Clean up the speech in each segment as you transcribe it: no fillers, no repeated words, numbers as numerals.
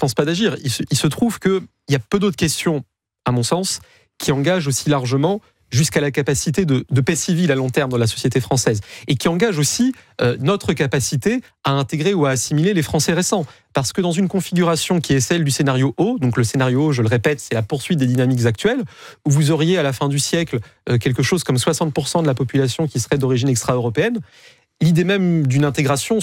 pense pas d'agir. Il se trouve qu'il y a peu d'autres questions, à mon sens, qui engagent aussi largement jusqu'à la capacité de paix civile à long terme dans la société française, et qui engage aussi notre capacité à intégrer ou à assimiler les Français récents. Parce que dans une configuration qui est celle du scénario O, donc le scénario O, je le répète, c'est la poursuite des dynamiques actuelles, où vous auriez à la fin du siècle quelque chose comme 60% de la population qui serait d'origine extra-européenne, l'idée même d'une intégration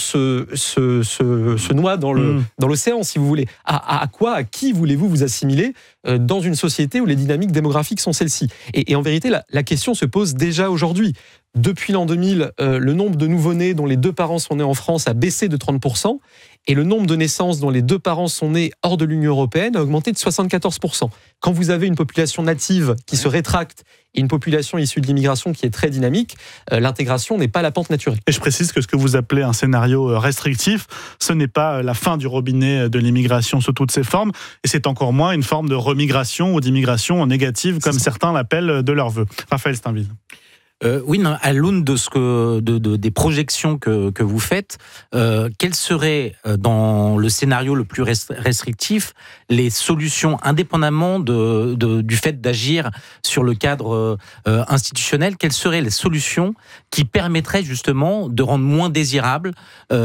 se noie dans l'océan, si vous voulez. À qui voulez-vous vous assimiler dans une société où les dynamiques démographiques sont celles-ci ? Et en vérité, la question se pose déjà aujourd'hui. Depuis l'an 2000, le nombre de nouveau-nés dont les deux parents sont nés en France a baissé de 30%, et le nombre de naissances dont les deux parents sont nés hors de l'Union européenne a augmenté de 74%. Quand vous avez une population native qui se rétracte et une population issue de l'immigration qui est très dynamique, l'intégration n'est pas la pente naturelle. Et je précise que ce que vous appelez un scénario restrictif, ce n'est pas la fin du robinet de l'immigration sous toutes ses formes, et c'est encore moins une forme de remigration ou d'immigration négative, comme certains l'appellent de leur vœu. Raphaël Steinville. Oui, non, à l'aune des projections que vous faites, quelles seraient, dans le scénario le plus restrictif, les solutions, indépendamment du fait d'agir sur le cadre institutionnel, quelles seraient les solutions qui permettraient justement de rendre moins désirable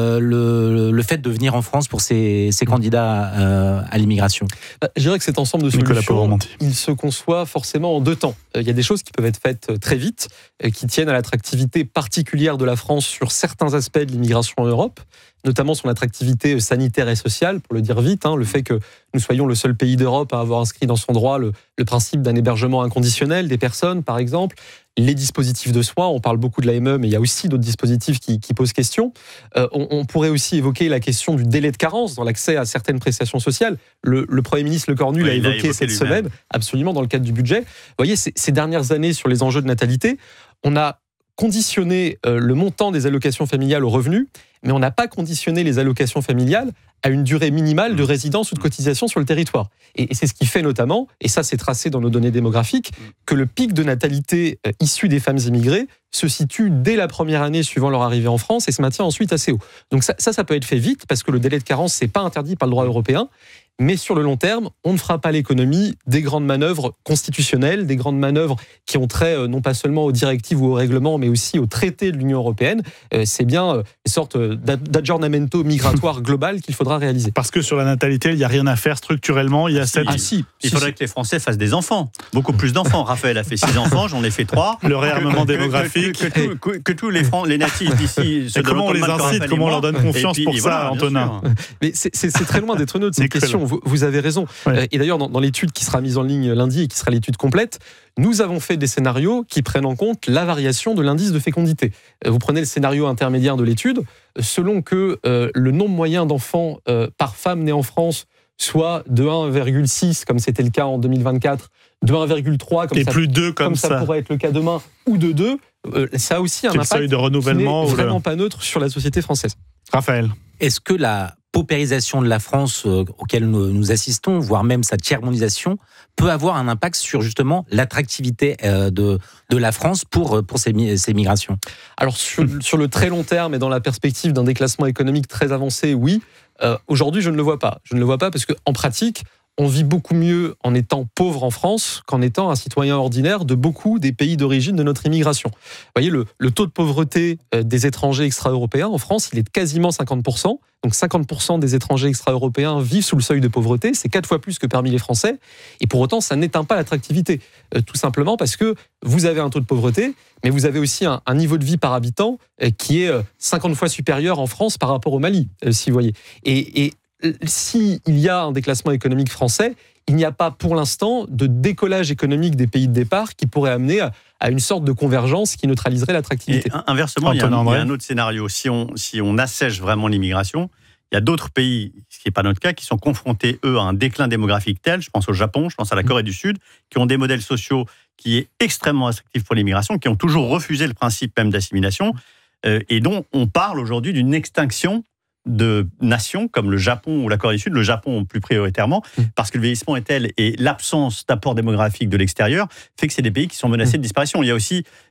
le fait de venir en France pour ces candidats à l'immigration ? Je dirais que cet ensemble de solutions, il se conçoit forcément en deux temps. Il y a des choses qui peuvent être faites très vite, qui tiennent à l'attractivité particulière de la France sur certains aspects de l'immigration en Europe, notamment son attractivité sanitaire et sociale, pour le dire vite, le fait que nous soyons le seul pays d'Europe à avoir inscrit dans son droit le principe d'un hébergement inconditionnel des personnes, par exemple, les dispositifs de soins, on parle beaucoup de l'AME, mais il y a aussi d'autres dispositifs qui posent question. On pourrait aussi évoquer la question du délai de carence dans l'accès à certaines prestations sociales. Le Premier ministre Lecornu l'a évoqué cette semaine, absolument, dans le cadre du budget. Vous voyez, ces dernières années, sur les enjeux de natalité, on a conditionné le montant des allocations familiales au revenu, mais on n'a pas conditionné les allocations familiales à une durée minimale de résidence ou de cotisation sur le territoire. Et c'est ce qui fait notamment, et ça c'est tracé dans nos données démographiques, que le pic de natalité issu des femmes immigrées se situe dès la première année suivant leur arrivée en France et se maintient ensuite assez haut. Donc ça peut être fait vite, parce que le délai de carence, c'est pas interdit par le droit européen. Mais sur le long terme, on ne fera pas l'économie des grandes manœuvres constitutionnelles, des grandes manœuvres qui ont trait non pas seulement aux directives ou aux règlements, mais aussi aux traités de l'Union européenne. C'est bien une sorte d'aggiornamento migratoire global qu'il faudra réaliser. Parce que sur la natalité, il n'y a rien à faire structurement. Il y a il faudrait que les Français fassent des enfants. Beaucoup plus d'enfants. Raphaël a fait 6 enfants, j'en ai fait 3. Le réarmement démographique. Que tous les natifs d'ici se comment on les incite, comment on leur donne confiance pour ça, Antonin ? Mais c'est très loin d'être neutre, cette question. Vous avez raison. Ouais. Et d'ailleurs, dans l'étude qui sera mise en ligne lundi et qui sera l'étude complète, nous avons fait des scénarios qui prennent en compte la variation de l'indice de fécondité. Vous prenez le scénario intermédiaire de l'étude, selon que le nombre moyen d'enfants par femme née en France soit de 1,6, comme c'était le cas en 2024, de 1,3, comme ça pourrait être le cas demain, ou de 2, ça a aussi un impact seuil de renouvellement qui n'est vraiment pas neutre sur la société française. Raphaël. Est-ce que la paupérisation de la France auquel nous assistons, voire même sa tiers-mondisation, peut avoir un impact sur justement l'attractivité de la France pour ces migrations ? Alors sur le très long terme et dans la perspective d'un déclassement économique très avancé, oui. Aujourd'hui, je ne le vois pas. Je ne le vois pas parce qu'en pratique, on vit beaucoup mieux en étant pauvre en France qu'en étant un citoyen ordinaire de beaucoup des pays d'origine de notre immigration. Vous voyez, le taux de pauvreté des étrangers extra-européens en France, il est de quasiment 50%. Donc 50% des étrangers extra-européens vivent sous le seuil de pauvreté. C'est 4 fois plus que parmi les Français. Et pour autant, ça n'éteint pas l'attractivité. Tout simplement parce que vous avez un taux de pauvreté, mais vous avez aussi un niveau de vie par habitant qui est 50 fois supérieur en France par rapport au Mali, si vous voyez. Et s'il y a un déclassement économique français, il n'y a pas pour l'instant de décollage économique des pays de départ qui pourrait amener à une sorte de convergence qui neutraliserait l'attractivité. Et inversement, il y a un autre scénario. Si on assèche vraiment l'immigration, il y a d'autres pays, ce qui n'est pas notre cas, qui sont confrontés, eux, à un déclin démographique tel, je pense au Japon, je pense à la Corée du Sud, qui ont des modèles sociaux qui est extrêmement attractifs pour l'immigration, qui ont toujours refusé le principe même d'assimilation, et dont on parle aujourd'hui d'une extinction de nations comme le Japon ou la Corée du Sud, le Japon plus prioritairement, parce que le vieillissement est tel et l'absence d'apport démographique de l'extérieur fait que c'est des pays qui sont menacés de disparition. Il y a aussi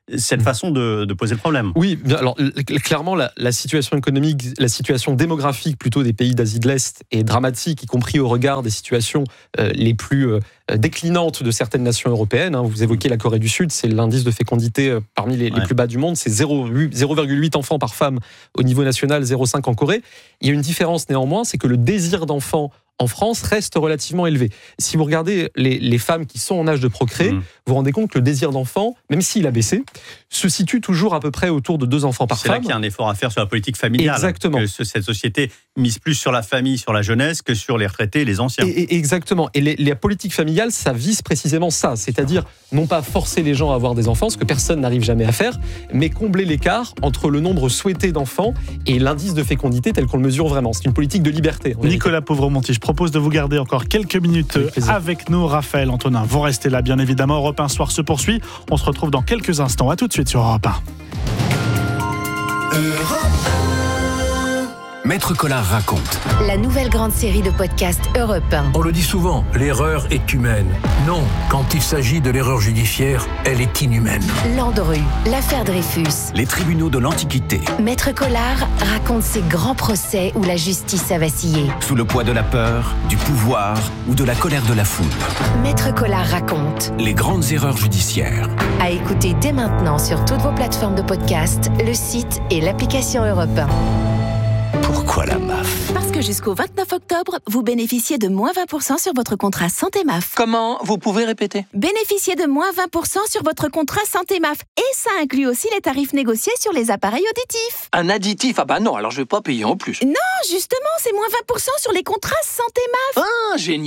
cette façon de poser le problème. Oui, bien, alors clairement, la situation économique, la situation démographique plutôt des pays d'Asie de l'Est est dramatique, y compris au regard des situations les plus déclinantes de certaines nations européennes. Vous évoquez la Corée du Sud, c'est l'indice de fécondité parmi les plus bas du monde, c'est 0,8 enfants par femme au niveau national, 0,5 en Corée. Il y a une différence néanmoins, c'est que le désir d'enfant en France reste relativement élevé. Si vous regardez les femmes qui sont en âge de procréer, vous vous rendez compte que le désir d'enfant, même s'il a baissé, se situe toujours à peu près autour de 2 enfants par femme. C'est là qu'il y a un effort à faire sur la politique familiale. Exactement. Que cette société mise plus sur la famille, sur la jeunesse, que sur les retraités et les anciens. Exactement. Et la politique familiale, ça vise précisément ça. C'est-à-dire, non pas forcer les gens à avoir des enfants, ce que personne n'arrive jamais à faire, mais combler l'écart entre le nombre souhaité d'enfants et l'indice de fécondité tel qu'on le mesure vraiment. C'est une politique de liberté. Nicolas Povremonti, je propose de vous garder encore quelques minutes avec nous. Raphaël, Antonin, vous restez là, bien évidemment. Europe 1 Soir se poursuit. On se retrouve dans quelques instants. À tout de suite sur Europe 1. Maître Collard raconte. La nouvelle grande série de podcasts Europe 1. On le dit souvent, l'erreur est humaine. Non, quand il s'agit de l'erreur judiciaire, elle est inhumaine. Landru, l'affaire Dreyfus. Les tribunaux de l'Antiquité. Maître Collard raconte ces grands procès où la justice a vacillé. Sous le poids de la peur, du pouvoir ou de la colère de la foule. Maître Collard raconte. Les grandes erreurs judiciaires. À écouter dès maintenant sur toutes vos plateformes de podcast, le site et l'application Europe 1. Pourquoi la MAF ? Parce que jusqu'au 29 octobre, vous bénéficiez de moins 20% sur votre contrat Santé MAF. Comment ? Vous pouvez répéter ? Bénéficiez de moins 20% sur votre contrat Santé MAF. Et ça inclut aussi les tarifs négociés sur les appareils auditifs. Un additif ? Ah bah non, alors je vais pas payer en plus. Non, justement, c'est moins 20% sur les contrats Santé MAF. Ah, génial !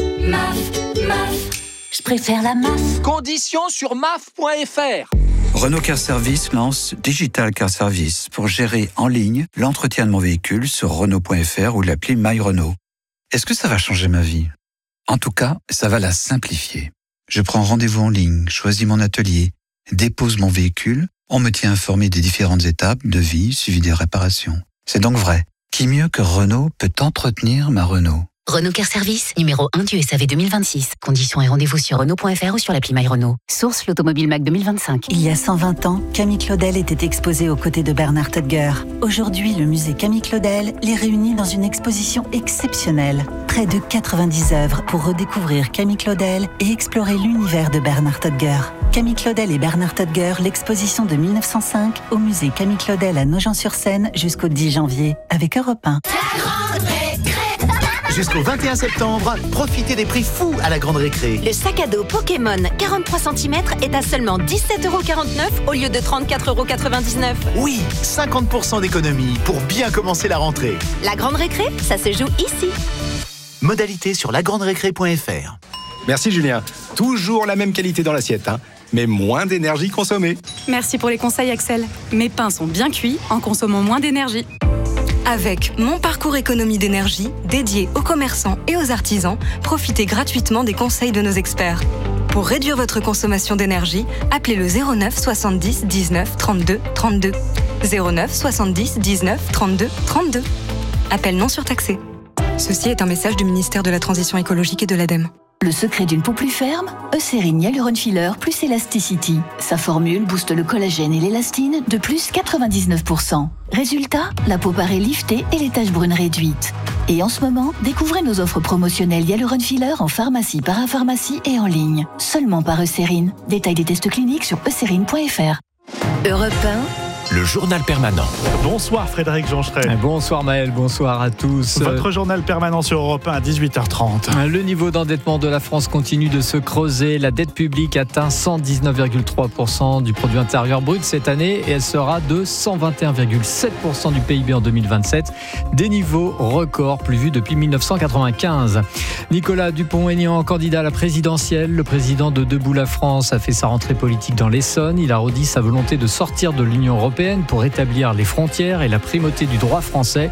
MAF. Je préfère la MAF. Conditions sur maf.fr. Renault Car Service lance Digital Car Service pour gérer en ligne l'entretien de mon véhicule sur Renault.fr ou l'appli My Renault. Est-ce que ça va changer ma vie ? En tout cas, ça va la simplifier. Je prends rendez-vous en ligne, choisis mon atelier, dépose mon véhicule, on me tient informé des différentes étapes, devis, suivi des réparations. C'est donc vrai. Qui mieux que Renault peut entretenir ma Renault ? Renault Car Service, numéro 1 du SAV 2026. Conditions et rendez-vous sur Renault.fr ou sur l'appli My Renault. Source l'Automobile Mac 2025. Il y a 120 ans, Camille Claudel était exposée aux côtés de Bernard Todger. Aujourd'hui, le musée Camille Claudel les réunit dans une exposition exceptionnelle. Près de 90 œuvres pour redécouvrir Camille Claudel et explorer l'univers de Bernard Todger. Camille Claudel et Bernard Todger, l'exposition de 1905 au musée Camille Claudel à Nogent-sur-Seine jusqu'au 10 janvier avec Europe 1. Jusqu'au 21 septembre, profitez des prix fous à la Grande Récré. Le sac à dos Pokémon 43 cm est à seulement 17,49€ au lieu de 34,99€. Oui, 50% d'économie pour bien commencer la rentrée. La Grande Récré, ça se joue ici. Modalité sur lagranderécré.fr. Merci Julien. Toujours la même qualité dans l'assiette, mais moins d'énergie consommée. Merci pour les conseils Axel. Mes pains sont bien cuits en consommant moins d'énergie. Avec Mon Parcours Économie d'énergie, dédié aux commerçants et aux artisans, profitez gratuitement des conseils de nos experts. Pour réduire votre consommation d'énergie, appelez le 09 70 19 32 32. 09 70 19 32 32. Appel non surtaxé. Ceci est un message du ministère de la Transition écologique et de l'ADEME. Le secret d'une peau plus ferme ? Eucérine Hyaluron Filler plus Elasticity. Sa formule booste le collagène et l'élastine de plus 99%. Résultat, la peau paraît liftée et les taches brunes réduites. Et en ce moment, découvrez nos offres promotionnelles Hyaluron Filler en pharmacie, parapharmacie et en ligne. Seulement par Eucérine. Détail des tests cliniques sur eucérine.fr. Europe 1. Le journal permanent. Bonsoir Frédéric Joncheray. Bonsoir Maël, bonsoir à tous. Votre journal permanent sur Europe 1 à 18h30. Le niveau d'endettement de la France continue de se creuser. La dette publique atteint 119,3% du produit intérieur brut cette année et elle sera de 121,7% du PIB en 2027. Des niveaux records plus vus depuis 1995. Nicolas Dupont-Aignan, candidat à la présidentielle, le président de Debout la France, a fait sa rentrée politique dans l'Essonne. Il a redit sa volonté de sortir de l'Union européenne pour établir les frontières et la primauté du droit français.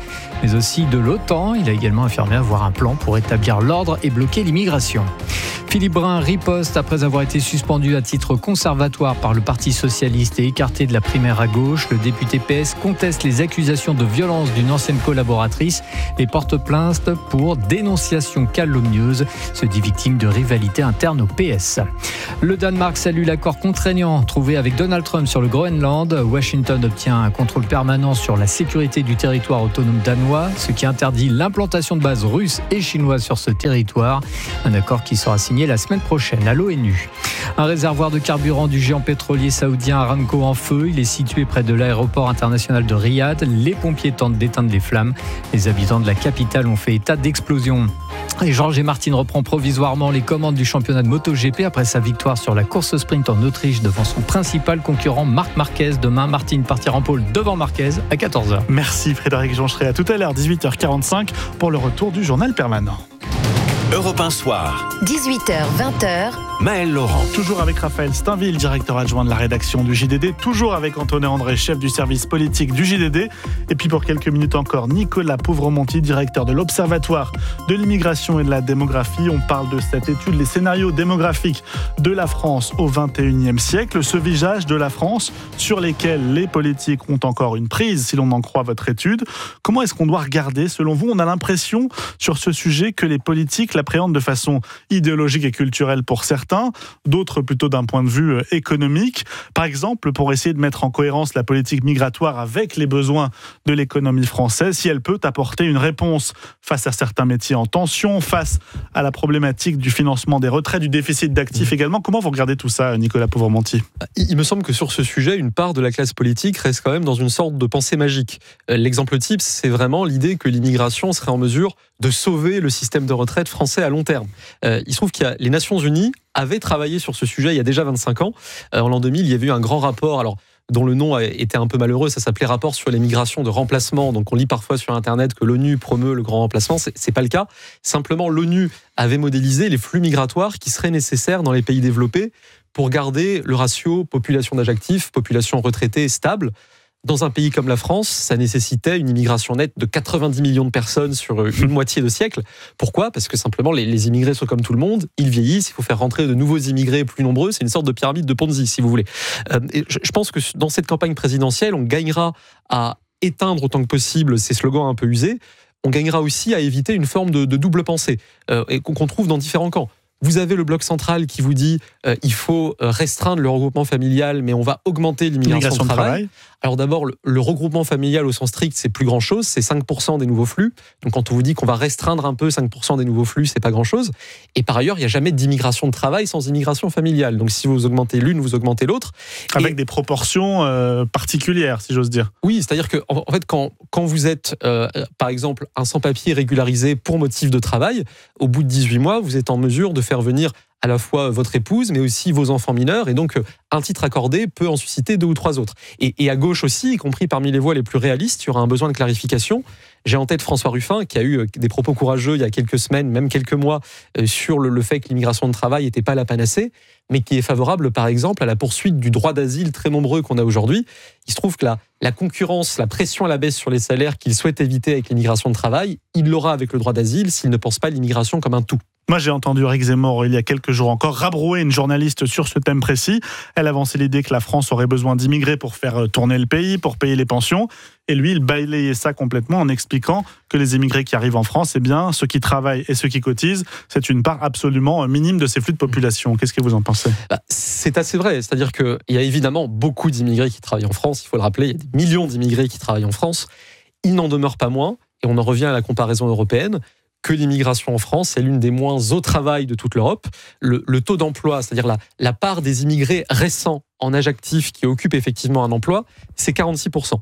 mais aussi de l'OTAN. Il a également affirmé avoir un plan pour établir l'ordre et bloquer l'immigration. Philippe Brun riposte après avoir été suspendu à titre conservatoire par le Parti socialiste et écarté de la primaire à gauche. Le député PS conteste les accusations de violence d'une ancienne collaboratrice et porte plainte pour dénonciation calomnieuse. Se dit victime de rivalité interne au PS. Le Danemark salue l'accord contraignant trouvé avec Donald Trump sur le Groenland. Washington obtient un contrôle permanent sur la sécurité du territoire autonome danois, ce qui interdit l'implantation de bases russes et chinoises sur ce territoire. Un accord qui sera signé la semaine prochaine à l'ONU. Un réservoir de carburant du géant pétrolier saoudien Aramco en feu. Il est situé près de l'aéroport international de Riyad. Les pompiers tentent d'éteindre les flammes. Les habitants de la capitale ont fait état d'explosion. Et Jorge Martin reprend provisoirement les commandes du championnat de MotoGP après sa victoire sur la course sprint en Autriche devant son principal concurrent Marc Marquez. Demain, Martin partira en pôle devant Marquez à 14h. Merci Frédéric Joncheray. À tout à l'heure, 18h45 pour le retour du journal permanent. Europe 1 Soir. 18h, 20h. Maël Laurent. Toujours avec Raphaël Steinville, directeur adjoint de la rédaction du JDD. Toujours avec Antonin André, chef du service politique du JDD. Et puis pour quelques minutes encore, Nicolas Pouvremonti, directeur de l'Observatoire de l'immigration et de la démographie. On parle de cette étude, les scénarios démographiques de la France au XXIe siècle. Ce visage de la France sur lesquels les politiques ont encore une prise, si l'on en croit votre étude. Comment est-ce qu'on doit regarder, selon vous? On a l'impression sur ce sujet que les politiques l'appréhendent de façon idéologique et culturelle pour certains, d'autres plutôt d'un point de vue économique. Par exemple, pour essayer de mettre en cohérence la politique migratoire avec les besoins de l'économie française, si elle peut apporter une réponse face à certains métiers en tension, face à la problématique du financement des retraites, du déficit d'actifs également. Comment vous regardez tout ça, Nicolas Pouvremonti? Il me semble que sur ce sujet, une part de la classe politique reste quand même dans une sorte de pensée magique. L'exemple type, c'est vraiment l'idée que l'immigration serait en mesure de sauver le système de retraite français à long terme. Il se trouve que les Nations Unies avaient travaillé sur ce sujet il y a déjà 25 ans. En l'an 2000, il y avait eu un grand rapport, dont le nom était un peu malheureux, ça s'appelait rapport sur les migrations de remplacement. Donc on lit parfois sur Internet que l'ONU promeut le grand remplacement, c'est pas le cas. Simplement, l'ONU avait modélisé les flux migratoires qui seraient nécessaires dans les pays développés pour garder le ratio population d'âge actif, population retraitée stable. Dans un pays comme la France, ça nécessitait une immigration nette de 90 millions de personnes sur une moitié de siècle. Pourquoi ? Parce que simplement, les immigrés sont comme tout le monde, ils vieillissent, il faut faire rentrer de nouveaux immigrés plus nombreux, c'est une sorte de pyramide de Ponzi, si vous voulez. Et je pense que dans cette campagne présidentielle, on gagnera à éteindre autant que possible ces slogans un peu usés, on gagnera aussi à éviter une forme de double pensée, et qu'on trouve dans différents camps. Vous avez le bloc central qui vous dit il faut restreindre le regroupement familial, mais on va augmenter l'immigration de travail. Alors d'abord, le regroupement familial au sens strict, c'est plus grand-chose, c'est 5% des nouveaux flux. Donc quand on vous dit qu'on va restreindre un peu 5% des nouveaux flux, c'est pas grand-chose. Et par ailleurs, il n'y a jamais d'immigration de travail sans immigration familiale. Donc si vous augmentez l'une, vous augmentez l'autre. Avec des proportions particulières, si j'ose dire. Oui, c'est-à-dire que en fait, quand vous êtes, par exemple, un sans-papier régularisé pour motif de travail, au bout de 18 mois, vous êtes en mesure de faire venir à la fois votre épouse, mais aussi vos enfants mineurs. Et donc, un titre accordé peut en susciter 2 ou 3 autres. Et à gauche aussi, y compris parmi les voix les plus réalistes, il y aura un besoin de clarification. J'ai en tête François Ruffin, qui a eu des propos courageux il y a quelques semaines, même quelques mois, sur le fait que l'immigration de travail n'était pas la panacée, mais qui est favorable, par exemple, à la poursuite du droit d'asile très nombreux qu'on a aujourd'hui. Il se trouve que la concurrence, la pression à la baisse sur les salaires qu'il souhaite éviter avec l'immigration de travail, il l'aura avec le droit d'asile s'il ne pense pas l'immigration comme un tout. Moi, j'ai entendu Eric Zemmour il y a quelques jours encore rabrouer une journaliste sur ce thème précis. Elle avançait l'idée que la France aurait besoin d'immigrés pour faire tourner le pays, pour payer les pensions. Et lui, il balayait ça complètement en expliquant que les immigrés qui arrivent en France, eh bien, ceux qui travaillent et ceux qui cotisent, c'est une part absolument minime de ces flux de population. Qu'est-ce que vous en pensez ? C'est assez vrai. C'est-à-dire qu'il y a évidemment beaucoup d'immigrés qui travaillent en France. Il faut le rappeler, il y a des millions d'immigrés qui travaillent en France. Il n'en demeure pas moins, et on en revient à la comparaison européenne, que l'immigration en France est l'une des moins au travail de toute l'Europe. Le taux d'emploi, c'est-à-dire la part des immigrés récents en âge actif qui occupent effectivement un emploi, c'est 46%.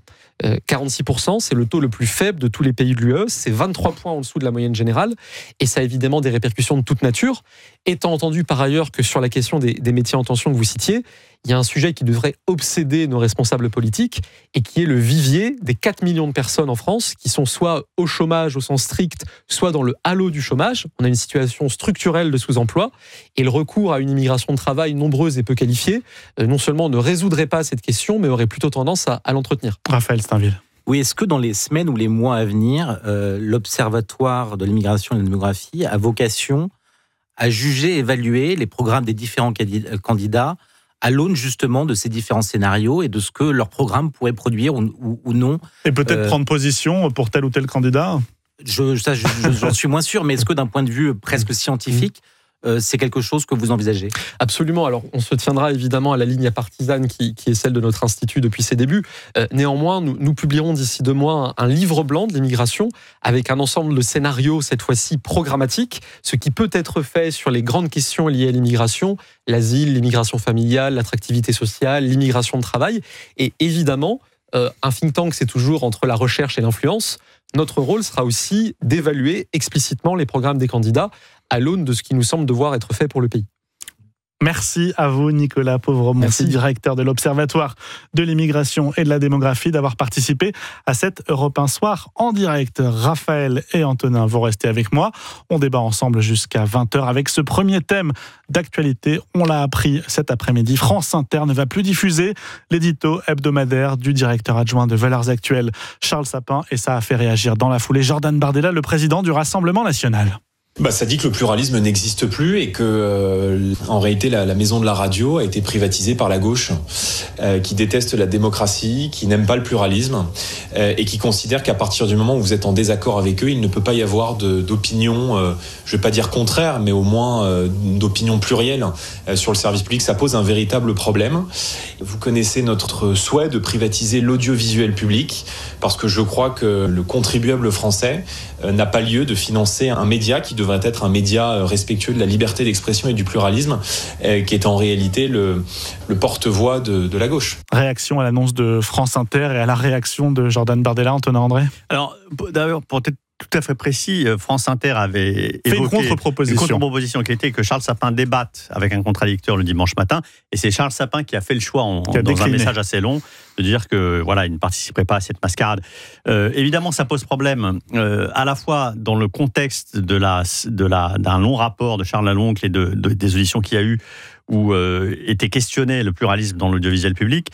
46%, c'est le taux le plus faible de tous les pays de l'UE, c'est 23 points en dessous de la moyenne générale, et ça a évidemment des répercussions de toute nature. Étant entendu par ailleurs que sur la question des métiers en tension que vous citiez, il y a un sujet qui devrait obséder nos responsables politiques et qui est le vivier des 4 millions de personnes en France qui sont soit au chômage au sens strict, soit dans le halo du chômage. On a une situation structurelle de sous-emploi et le recours à une immigration de travail nombreuse et peu qualifiée non seulement ne résoudrait pas cette question, mais aurait plutôt tendance à l'entretenir. Raphaël Steinville. Oui, est-ce que dans les semaines ou les mois à venir, l'Observatoire de l'immigration et de la démographie a vocation à juger, évaluer les programmes des différents candidats à l'aune justement de ces différents scénarios et de ce que leur programme pourrait produire ou non. Et peut-être prendre position pour tel ou tel candidat ? J'en suis moins sûr, mais est-ce que d'un point de vue presque scientifique, c'est quelque chose que vous envisagez ? Absolument. Alors, on se tiendra évidemment à la ligne partisane qui est celle de notre institut depuis ses débuts. Néanmoins, nous publierons d'ici 2 mois un livre blanc de l'immigration avec un ensemble de scénarios, cette fois-ci programmatiques, ce qui peut être fait sur les grandes questions liées à l'immigration, l'asile, l'immigration familiale, l'attractivité sociale, l'immigration de travail. Et évidemment, un think tank, c'est toujours entre la recherche et l'influence. Notre rôle sera aussi d'évaluer explicitement les programmes des candidats à l'aune de ce qui nous semble devoir être fait pour le pays. Merci à vous, Nicolas Povremonti, directeur de l'Observatoire de l'immigration et de la démographie, d'avoir participé à cet Europe 1 Soir en direct. Raphaël et Antonin vont rester avec moi. On débat ensemble jusqu'à 20h avec ce premier thème d'actualité. On l'a appris cet après-midi. France Inter ne va plus diffuser l'édito hebdomadaire du directeur adjoint de Valeurs Actuelles, Charles Sapin, et ça a fait réagir dans la foulée Jordan Bardella, le président du Rassemblement national. Ça dit que le pluralisme n'existe plus et que, en réalité, la maison de la radio a été privatisée par la gauche, qui déteste la démocratie, qui n'aime pas le pluralisme et qui considère qu'à partir du moment où vous êtes en désaccord avec eux, il ne peut pas y avoir d'opinion, je ne vais pas dire contraire, mais au moins d'opinion plurielle sur le service public. Ça pose un véritable problème. Vous connaissez notre souhait de privatiser l'audiovisuel public parce que je crois que le contribuable français n'a pas lieu de financer un média qui devrait être un média respectueux de la liberté d'expression et du pluralisme, qui est en réalité le porte-voix de la gauche. Réaction à l'annonce de France Inter et à la réaction de Jordan Bardella, Antonin André. Alors, d'ailleurs, pour être tout à fait précis, France Inter avait évoqué une contre-proposition qui était que Charles Sapin débatte avec un contradicteur le dimanche matin, et c'est Charles Sapin qui a fait le choix dans un message assez long de dire que voilà, il ne participerait pas à cette mascarade. Évidemment, ça pose problème à la fois dans le contexte d'un long rapport de Charles Laloncle et des auditions qu'il y a eu où était questionné le pluralisme dans l'audiovisuel public.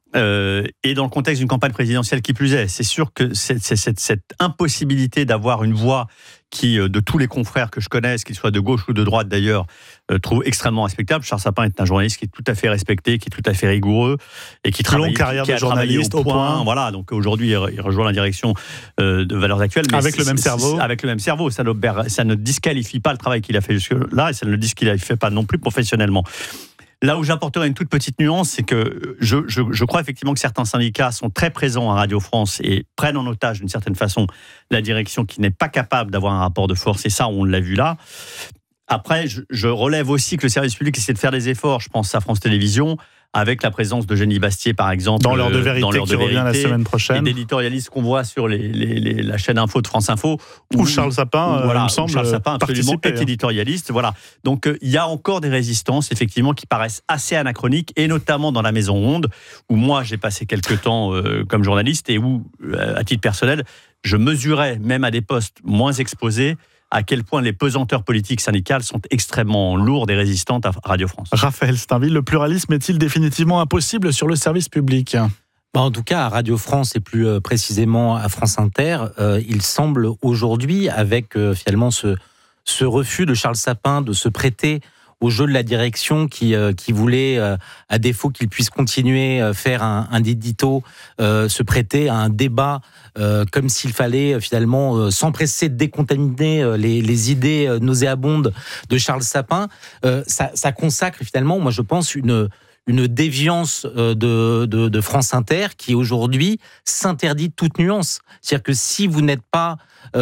Et dans le contexte d'une campagne présidentielle qui plus est, c'est sûr que cette impossibilité d'avoir une voix qui, de tous les confrères que je connaisse, qu'ils soient de gauche ou de droite d'ailleurs, trouve extrêmement respectable. Charles Sapin est un journaliste qui est tout à fait respecté, qui est tout à fait rigoureux et qui travaille, carrière de journaliste au point. Voilà, donc aujourd'hui il rejoint la direction de Valeurs Actuelles, mais avec le même cerveau. Avec le même cerveau, ça ne disqualifie pas le travail qu'il a fait jusque-là et ça ne le disqualifie pas non plus professionnellement. Là où j'apporterai une toute petite nuance, c'est que je crois effectivement que certains syndicats sont très présents à Radio France et prennent en otage d'une certaine façon la direction qui n'est pas capable d'avoir un rapport de force, et ça on l'a vu là. Après, je relève aussi que le service public essaie de faire des efforts, je pense à France Télévisions, avec la présence de Eugénie Bastier, par exemple. Dans l'heure de vérité, qui revient la semaine prochaine. Et d'éditorialistes qu'on voit sur la chaîne info de France Info. Où Charles Sapin, il me semble, Charles Sapin absolument est éditorialiste. Voilà. Donc, il y a encore des résistances, effectivement, qui paraissent assez anachroniques, et notamment dans la Maison Ronde, où moi, j'ai passé quelques temps comme journaliste, et où, à titre personnel, je mesurais, même à des postes moins exposés, à quel point les pesanteurs politiques syndicales sont extrêmement lourdes et résistantes à Radio France. Raphaël Steinville, le pluralisme est-il définitivement impossible sur le service public ? En tout cas, à Radio France et plus précisément à France Inter, il semble aujourd'hui, avec finalement ce refus de Charles Sapin de se prêter au jeu de la direction qui voulait, à défaut qu'il puisse continuer à faire un édito, se prêter à un débat comme s'il fallait finalement s'empresser de décontaminer les idées nauséabondes de Charles Sapin. Ça consacre finalement, moi je pense, une déviance de France Inter qui aujourd'hui s'interdit toute nuance. C'est-à-dire que si vous n'êtes pas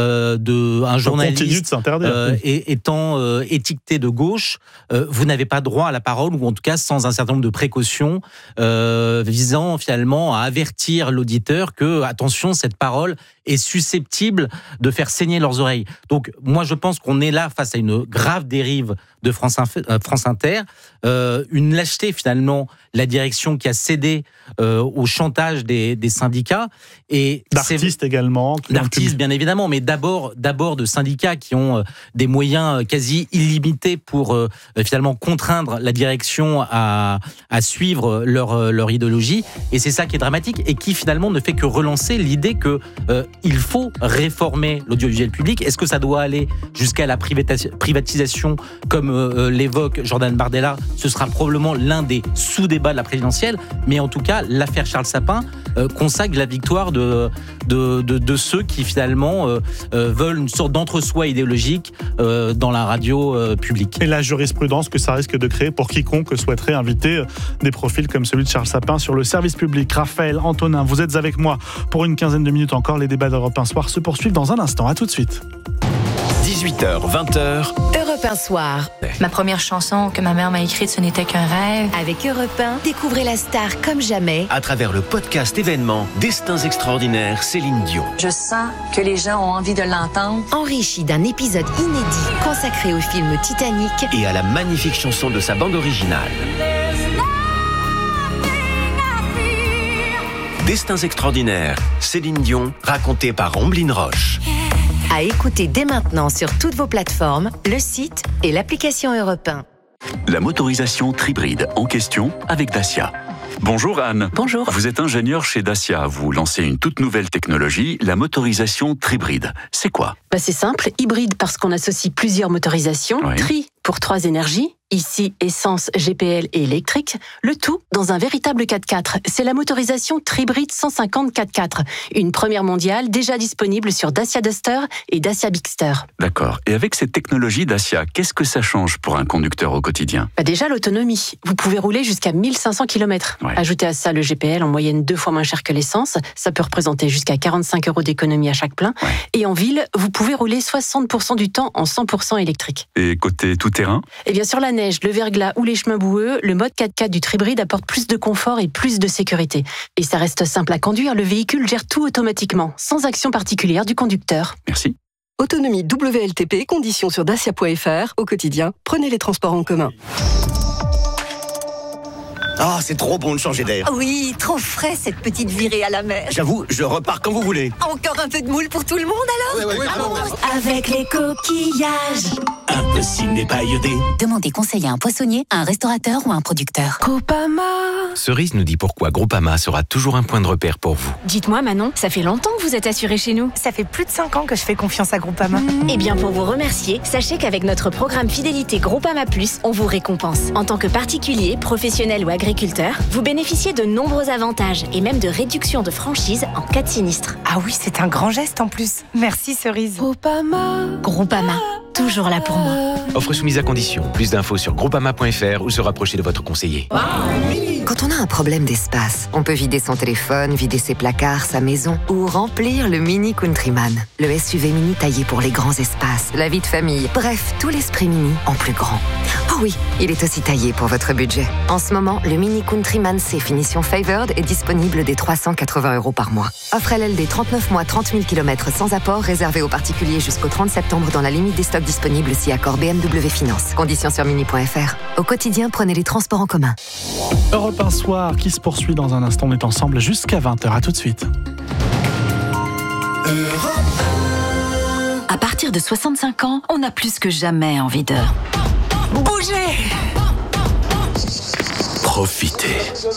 un journaliste étant étiqueté de gauche, vous n'avez pas droit à la parole, ou en tout cas sans un certain nombre de précautions visant finalement à avertir l'auditeur que, attention, cette parole est susceptible de faire saigner leurs oreilles. Donc moi je pense qu'on est là face à une grave dérive de France Inter, une lâcheté finalement, la direction qui a cédé au chantage des syndicats, et d'artistes également. D'artistes bien évidemment, mais d'abord de syndicats qui ont des moyens quasi illimités pour finalement contraindre la direction à suivre leur idéologie. Et c'est ça qui est dramatique et qui finalement ne fait que relancer l'idée que il faut réformer l'audiovisuel public. Est-ce que ça doit aller jusqu'à la privatisation comme l'évoque Jordan Bardella? Ce sera probablement l'un des sous-débats de la présidentielle, mais en tout cas, l'affaire Charles Sapin consacre la victoire de ceux qui finalement veulent une sorte d'entre-soi idéologique dans la radio publique. Et la jurisprudence que ça risque de créer pour quiconque souhaiterait inviter des profils comme celui de Charles Sapin sur le service public. Raphaël, Antonin, vous êtes avec moi pour une quinzaine de minutes encore. Les débats d'Europe 1 Soir se poursuivent dans un instant. À tout de suite. 18h, 20h. Europe 1 Soir. Ma première chanson que ma mère m'a écrite, ce n'était qu'un rêve. Avec Europe 1, découvrez la star comme jamais. À travers le podcast événement Destins extraordinaires, Céline Dion. Je sens que les gens ont envie de l'entendre. Enrichi d'un épisode inédit consacré au film Titanic. Et à la magnifique chanson de sa bande originale. Destins extraordinaires, Céline Dion, racontée par Omblin Roche. À écouter dès maintenant sur toutes vos plateformes, le site et l'application Europe 1. La motorisation Tribride en question avec Dacia. Bonjour Anne. Bonjour. Vous êtes ingénieur chez Dacia. Vous lancez une toute nouvelle technologie, la motorisation Tribride. C'est quoi ? C'est simple, hybride parce qu'on associe plusieurs motorisations, Oui. Tri pour 3 énergies, ici essence, GPL et électrique, le tout dans un véritable 4x4. C'est la motorisation Tribride 150 4x4, une première mondiale déjà disponible sur Dacia Duster et Dacia Bigster. D'accord. Et avec cette technologie Dacia, qu'est-ce que ça change pour un conducteur au quotidien ? Déjà l'autonomie, vous pouvez rouler jusqu'à 1500 km. Ouais. Ajoutez à ça le GPL en moyenne 2 fois moins cher que l'essence, ça peut représenter jusqu'à 45 € d'économie à chaque plein. Ouais. Et en ville, vous pouvez rouler 60% du temps en 100% électrique. Et côté tout-terrain ? Et bien sur la neige, le verglas ou les chemins boueux, le mode 4x4 du Tribride apporte plus de confort et plus de sécurité. Et ça reste simple à conduire, le véhicule gère tout automatiquement, sans action particulière du conducteur. Merci. Autonomie WLTP, conditions sur dacia.fr. Au quotidien, prenez les transports en commun. Ah, c'est trop bon de changer d'air. Oui, trop frais cette petite virée à la mer. J'avoue, je repars quand vous voulez. Encore un peu de moule pour tout le monde alors? Ouais. Avec les coquillages. Impossible n'est pas iodé. Demandez conseil à un poissonnier, à un restaurateur ou à un producteur. Groupama. Cerise nous dit pourquoi Groupama sera toujours un point de repère pour vous. Dites-moi Manon, ça fait longtemps que vous êtes assurée chez nous. Ça fait plus de 5 ans que je fais confiance à Groupama. Eh bien, pour vous remercier, sachez qu'avec notre programme Fidélité Groupama Plus, on vous récompense. En tant que particulier, professionnel ou agriculteur, vous bénéficiez de nombreux avantages et même de réductions de franchise en cas de sinistre. Ah oui, c'est un grand geste en plus. Merci Cerise. Groupama, toujours là pour moi. Offre soumise à condition. Plus d'infos sur groupama.fr ou se rapprocher de votre conseiller. Quand on a un problème d'espace, on peut vider son téléphone, vider ses placards, sa maison ou remplir le Mini Countryman. Le SUV mini taillé pour les grands espaces, la vie de famille, bref, tout l'esprit mini en plus grand. Oh oui, il est aussi taillé pour votre budget. En ce moment, le Mini Countryman C finition Favored est disponible dès 380 € par mois. Offre LLD 39 mois, 30 000 km sans apport, réservé aux particuliers jusqu'au 30 septembre dans la limite des stocks disponibles si accord BMW Finance. Conditions sur mini.fr. Au quotidien, prenez les transports en commun. Europe 1 Soir qui se poursuit dans un instant. On est ensemble jusqu'à 20h. À tout de suite. À partir de 65 ans, on a plus que jamais envie de Bougez. Profitez.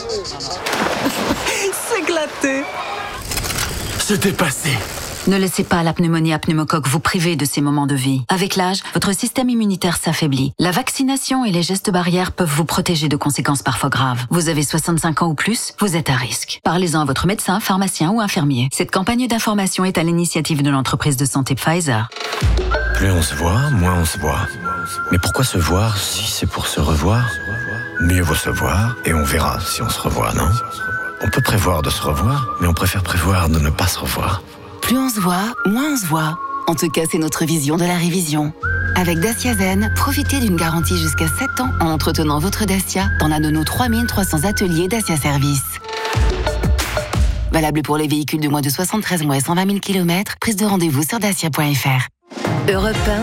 S'éclater. Se dépasser. Ne laissez pas la pneumonie à pneumocoque vous priver de ces moments de vie. Avec l'âge, votre système immunitaire s'affaiblit. La vaccination et les gestes barrières peuvent vous protéger de conséquences parfois graves. Vous avez 65 ans ou plus, vous êtes à risque. Parlez-en à votre médecin, pharmacien ou infirmier. Cette campagne d'information est à l'initiative de l'entreprise de santé Pfizer. Plus on se voit, moins on se voit. Mais pourquoi se voir si c'est pour se revoir? Mieux vaut se voir et on verra si on se revoit, non? On peut prévoir de se revoir, mais on préfère prévoir de ne pas se revoir. Plus on se voit, moins on se voit. En tout cas, c'est notre vision de la révision. Avec Dacia Zen, profitez d'une garantie jusqu'à 7 ans en entretenant votre Dacia dans l'un de nos 3300 ateliers Dacia Service. Valable pour les véhicules de moins de 73 mois et 120 000 km, prise de rendez-vous sur dacia.fr. Europe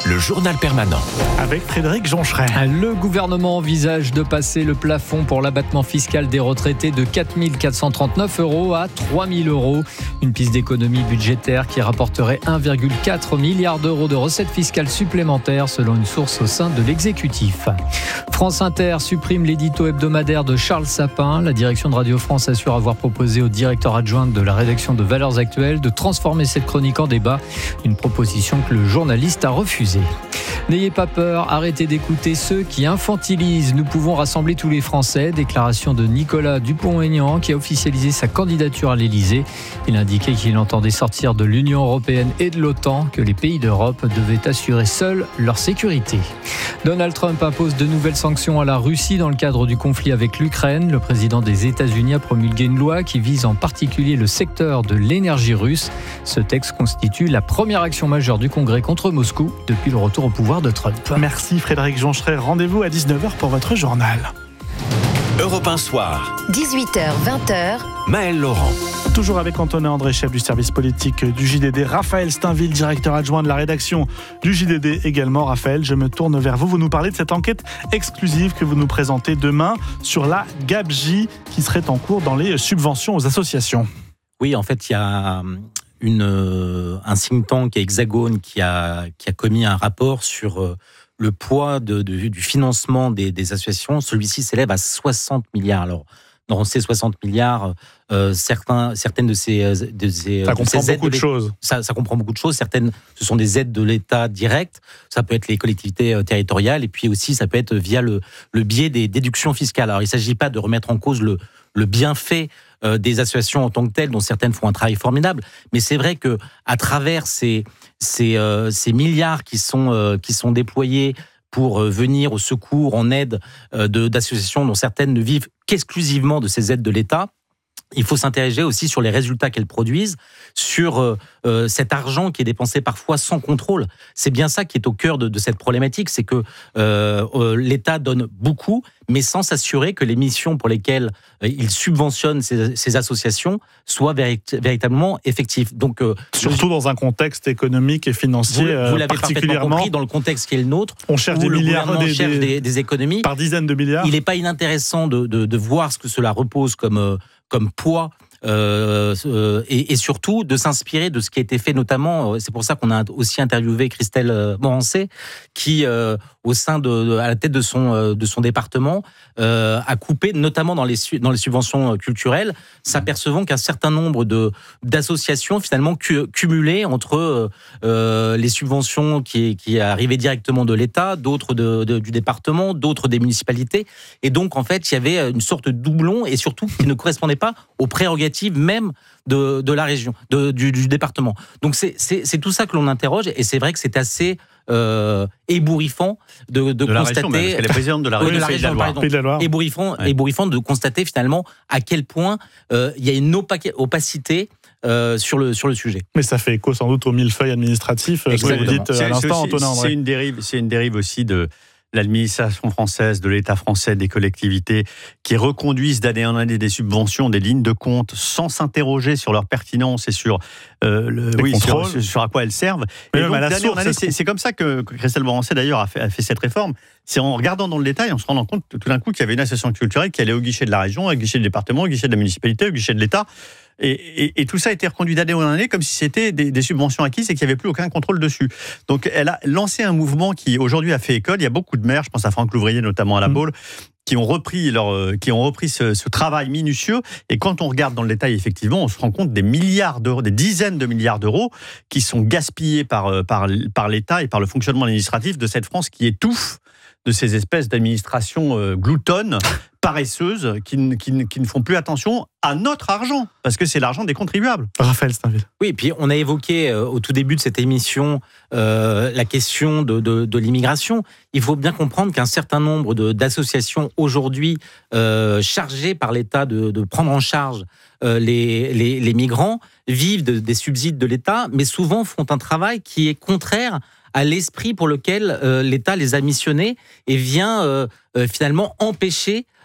le journal permanent. Avec Frédéric Joncheret. Le gouvernement envisage de passer le plafond pour l'abattement fiscal des retraités de 4 439 € à 3 000 €. Une piste d'économie budgétaire qui rapporterait 1,4 milliard d'euros de recettes fiscales supplémentaires selon une source au sein de l'exécutif. France Inter supprime l'édito hebdomadaire de Charles Sapin. La direction de Radio France assure avoir proposé au directeur adjoint de la rédaction de Valeurs Actuelles de transformer cette chronique en débat. Une proposition que le journaliste a refusée. N'ayez pas peur, arrêtez d'écouter ceux qui infantilisent. Nous pouvons rassembler tous les Français. Déclaration de Nicolas Dupont-Aignan qui a officialisé sa candidature à l'Elysée. Il indiquait qu'il entendait sortir de l'Union européenne et de l'OTAN, que les pays d'Europe devaient assurer seuls leur sécurité. Donald Trump impose de nouvelles sanctions à la Russie dans le cadre du conflit avec l'Ukraine. Le président des États-Unis a promulgué une loi qui vise en particulier le secteur de l'énergie russe. Ce texte constitue la première action majeure du Congrès contre Moscou depuis le retour au pouvoir de Trump. Merci Frédéric Joncheret. Rendez-vous à 19h pour votre journal. Europe 1 Soir. 18h, 20h. Maël Laurent. Toujours avec Antonin André, chef du service politique du JDD. Raphaël Steinville, directeur adjoint de la rédaction du JDD également. Raphaël, je me tourne vers vous. Vous nous parlez de cette enquête exclusive que vous nous présentez demain sur la gabegie qui serait en cours dans les subventions aux associations. Oui, en fait, il y a un think tank Hexagone qui a commis un rapport sur le poids du financement des associations. Celui-ci s'élève à 60 milliards. Alors, dans ces 60 milliards, certaines de ces ça comprend beaucoup de choses. Ça comprend beaucoup de choses. Certaines, ce sont des aides de l'État directes. Ça peut être les collectivités territoriales. Et puis aussi, ça peut être via le biais des déductions fiscales. Alors, il ne s'agit pas de remettre en cause le bienfait des associations en tant que telles, dont certaines font un travail formidable. Mais c'est vrai que à travers ces milliards qui sont déployés pour venir au secours, en aide d'associations dont certaines ne vivent qu'exclusivement de ces aides de l'État, il faut s'interroger aussi sur les résultats qu'elles produisent, sur cet argent qui est dépensé parfois sans contrôle. C'est bien ça qui est au cœur de cette problématique, c'est que l'État donne beaucoup, mais sans s'assurer que les missions pour lesquelles il subventionne ces associations soient véritablement effectives. Donc, surtout dans un contexte économique et financier vous l'avez particulièrement parfaitement compris, dans le contexte qui est le nôtre, on cherche des milliards, des économies par dizaines de milliards. Il n'est pas inintéressant de voir ce que cela repose comme poids et surtout de s'inspirer de ce qui a été fait, notamment, c'est pour ça qu'on a aussi interviewé Christelle Morancé qui, à la tête de son département, a coupé, notamment dans les subventions culturelles, s'apercevant qu'un certain nombre d'associations finalement cumulées entre les subventions qui arrivaient directement de l'État, d'autres du département, d'autres des municipalités, et donc en fait il y avait une sorte de doublon et surtout qui ne correspondait pas aux prérogatives même de la région, du département. Donc c'est tout ça que l'on interroge et c'est vrai que c'est assez ébouriffant de constater. La région, parce qu'elle est présidente de la région, Pays de la Loire. Ébouriffant de constater finalement à quel point il y a une opacité sur le sujet. Mais ça fait écho sans doute au millefeuille administratif, ce que vous dites à l'instant, Antonin André. C'est une dérive aussi de l'administration française, de l'État français, des collectivités, qui reconduisent d'année en année des subventions, des lignes de compte, sans s'interroger sur leur pertinence et sur sur à quoi elles servent. Et donc, d'année en année, c'est comme ça que Christelle Morancé, d'ailleurs, a fait cette réforme. C'est en regardant dans le détail, en se rendant compte tout d'un coup qu'il y avait une association culturelle qui allait au guichet de la région, au guichet du département, au guichet de la municipalité, au guichet de l'État. Et tout ça a été reconduit d'année en année comme si c'était des subventions acquises et qu'il n'y avait plus aucun contrôle dessus. Donc elle a lancé un mouvement qui aujourd'hui a fait école. Il y a beaucoup de maires, je pense à Franck Louvrier notamment à La Baule, qui ont repris ce travail minutieux. Et quand on regarde dans le détail, effectivement, on se rend compte des milliards d'euros, des dizaines de milliards d'euros qui sont gaspillés par l'État et par le fonctionnement administratif de cette France qui étouffe de ces espèces d'administrations gloutonnes, paresseuses, qui ne font plus attention à notre argent, parce que c'est l'argent des contribuables. Raphaël Steinville. Oui, et puis on a évoqué au tout début de cette émission la question de l'immigration. Il faut bien comprendre qu'un certain nombre d'associations aujourd'hui chargées par l'État de prendre en charge les migrants vivent des subsides de l'État, mais souvent font un travail qui est contraire à l'esprit pour lequel l'État les a missionnés et vient finalement empêcher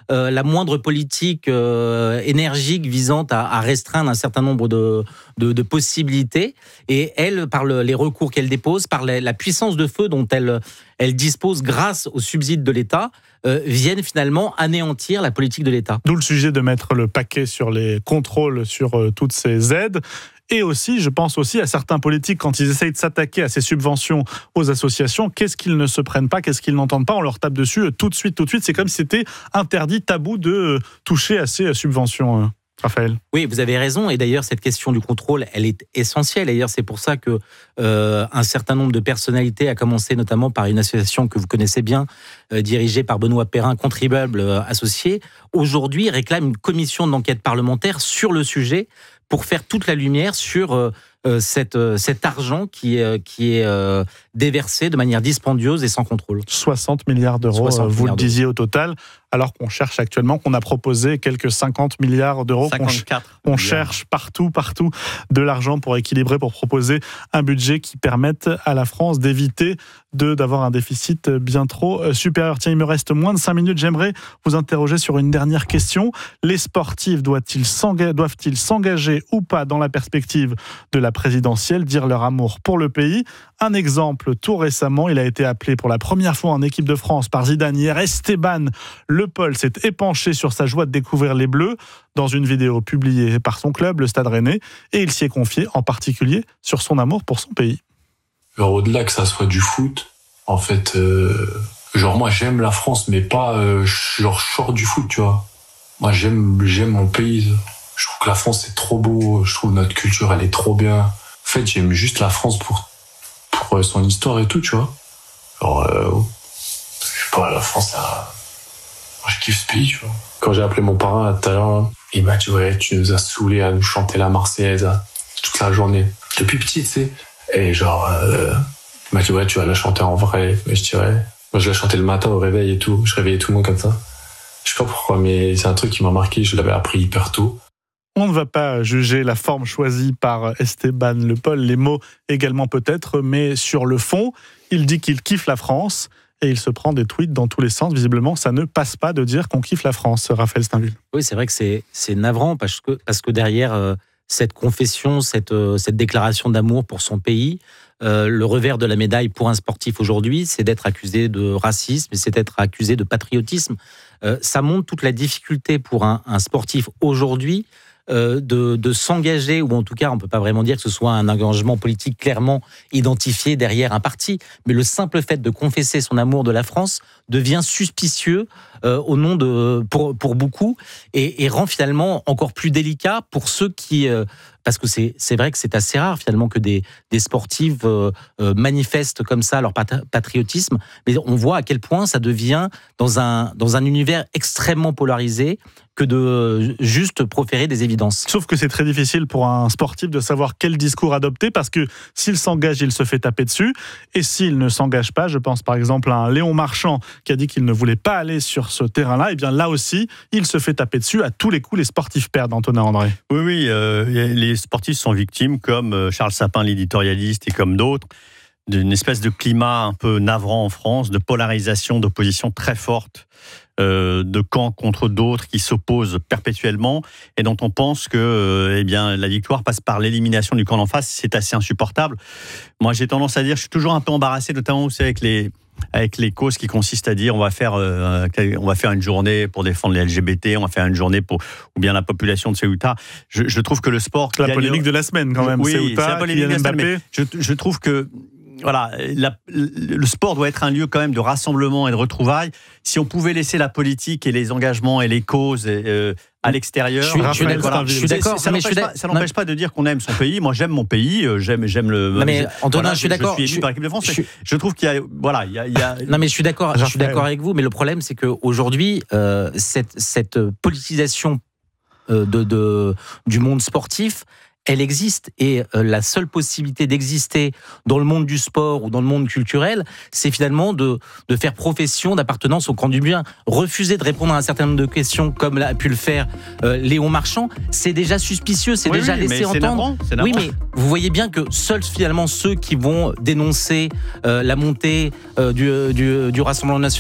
la moindre politique énergique visant à restreindre un certain nombre de possibilités. Et elle, par les recours qu'elle dépose, par la puissance de feu dont elle dispose grâce aux subsides de l'État, viennent finalement anéantir la politique de l'État. D'où le sujet de mettre le paquet sur les contrôles sur toutes ces aides. Et aussi, je pense aussi à certains politiques, quand ils essayent de s'attaquer à ces subventions aux associations, qu'est-ce qu'ils ne se prennent pas, qu'est-ce qu'ils n'entendent pas, on leur tape dessus tout de suite. C'est comme si c'était interdit, tabou de toucher à ces subventions. Raphaël. Oui, vous avez raison. Et d'ailleurs, cette question du contrôle, elle est essentielle. D'ailleurs, c'est pour ça que un certain nombre de personnalités, à commencer notamment par une association que vous connaissez bien, dirigée par Benoît Perrin, Contribuables Associés, aujourd'hui réclament une commission d'enquête parlementaire sur le sujet pour faire toute la lumière sur cet argent qui est déversé de manière dispendieuse et sans contrôle. 60 milliards d'euros, vous le disiez au total, alors qu'on cherche actuellement, qu'on a proposé quelques 50 milliards d'euros. 54 on cherche partout de l'argent pour équilibrer, pour proposer un budget qui permette à la France d'éviter d'avoir un déficit bien trop supérieur. Tiens, il me reste moins de 5 minutes, j'aimerais vous interroger sur une dernière question. Les sportifs doivent-ils s'engager ou pas dans la perspective de la présidentielle, dire leur amour pour le pays? Un exemple, tout récemment, il a été appelé pour la première fois en équipe de France par Zidane hier. Esteban Le Paul s'est épanché sur sa joie de découvrir les Bleus dans une vidéo publiée par son club, le Stade Rennais, et il s'y est confié en particulier sur son amour pour son pays. Alors, au-delà que ça soit du foot, en fait, moi j'aime la France, mais pas je sors du foot, tu vois. Moi j'aime mon pays. Je trouve que la France c'est trop beau, je trouve notre culture elle est trop bien. En fait, j'aime juste la France pour son histoire et tout, tu vois. Alors, je sais pas, la France, moi, je kiffe ce pays, tu vois. Quand j'ai appelé mon parrain tout à l'heure, il m'a dit ouais, tu nous as saoulés à nous chanter la Marseillaise toute la journée. Depuis petit, tu sais. Et il m'a dit ouais, tu vas la chanter en vrai. Et je dis ouais. Moi, je la chantais le matin au réveil et tout. Je réveillais tout le monde comme ça. Je sais pas pourquoi, mais c'est un truc qui m'a marqué. Je l'avais appris hyper tôt. On ne va pas juger la forme choisie par Esteban Le Paul, les mots également peut-être, mais sur le fond, il dit qu'il kiffe la France et il se prend des tweets dans tous les sens. Visiblement, ça ne passe pas de dire qu'on kiffe la France, Raphaël Steinville. Oui, c'est vrai que c'est navrant parce que derrière cette confession, cette déclaration d'amour pour son pays, le revers de la médaille pour un sportif aujourd'hui, c'est d'être accusé de racisme et c'est d'être accusé de patriotisme. Ça montre toute la difficulté pour un sportif aujourd'hui de s'engager, ou en tout cas on ne peut pas vraiment dire que ce soit un engagement politique clairement identifié derrière un parti, mais le simple fait de confesser son amour de la France devient suspicieux au nom pour beaucoup et rend finalement encore plus délicat pour ceux qui... parce que c'est vrai que c'est assez rare finalement que des sportifs manifestent comme ça leur patriotisme, mais on voit à quel point ça devient dans un univers extrêmement polarisé que de juste proférer des évidences. Sauf que c'est très difficile pour un sportif de savoir quel discours adopter, parce que s'il s'engage, il se fait taper dessus, et s'il ne s'engage pas, je pense par exemple à un Léon Marchand qui a dit qu'il ne voulait pas aller sur ce terrain-là, et bien là aussi, il se fait taper dessus. À tous les coups, les sportifs perdent, Antonin André. Oui, les sportifs sont victimes, comme Charles Sapin, l'éditorialiste, et comme d'autres, d'une espèce de climat un peu navrant en France, de polarisation, d'opposition très forte, de camps contre d'autres qui s'opposent perpétuellement et dont on pense que la victoire passe par l'élimination du camp d'en face. C'est assez insupportable. Moi, j'ai tendance à dire, je suis toujours un peu embarrassé, notamment aussi avec les causes qui consistent à dire on va faire une journée pour défendre les LGBT, on va faire une journée pour ou bien la population de Ceuta. Je trouve que le sport... La polémique de la semaine quand même, oui, Ceuta, c'est la polémique de la semaine, mais je trouve que voilà, le sport doit être un lieu quand même de rassemblement et de retrouvailles. Si on pouvait laisser la politique et les engagements et les causes à l'extérieur, je suis d'accord. Ça n'empêche pas de dire qu'on aime son pays. Moi, j'aime mon pays, j'aime le. Non mais Antonin, je suis d'accord. Je suis élu par l'équipe de France. Je trouve qu'il y a. Non mais je suis d'accord. Je suis d'accord avec vous. Mais le problème, c'est qu'aujourd'hui, cette politisation du monde sportif, elle existe, et la seule possibilité d'exister dans le monde du sport ou dans le monde culturel, c'est finalement de faire profession d'appartenance au camp du bien. Refuser de répondre à un certain nombre de questions comme l'a pu le faire Léon Marchand, c'est déjà suspicieux, c'est déjà laissé entendre. Oui, mais vous voyez bien que seuls finalement ceux qui vont dénoncer la montée du Rassemblement national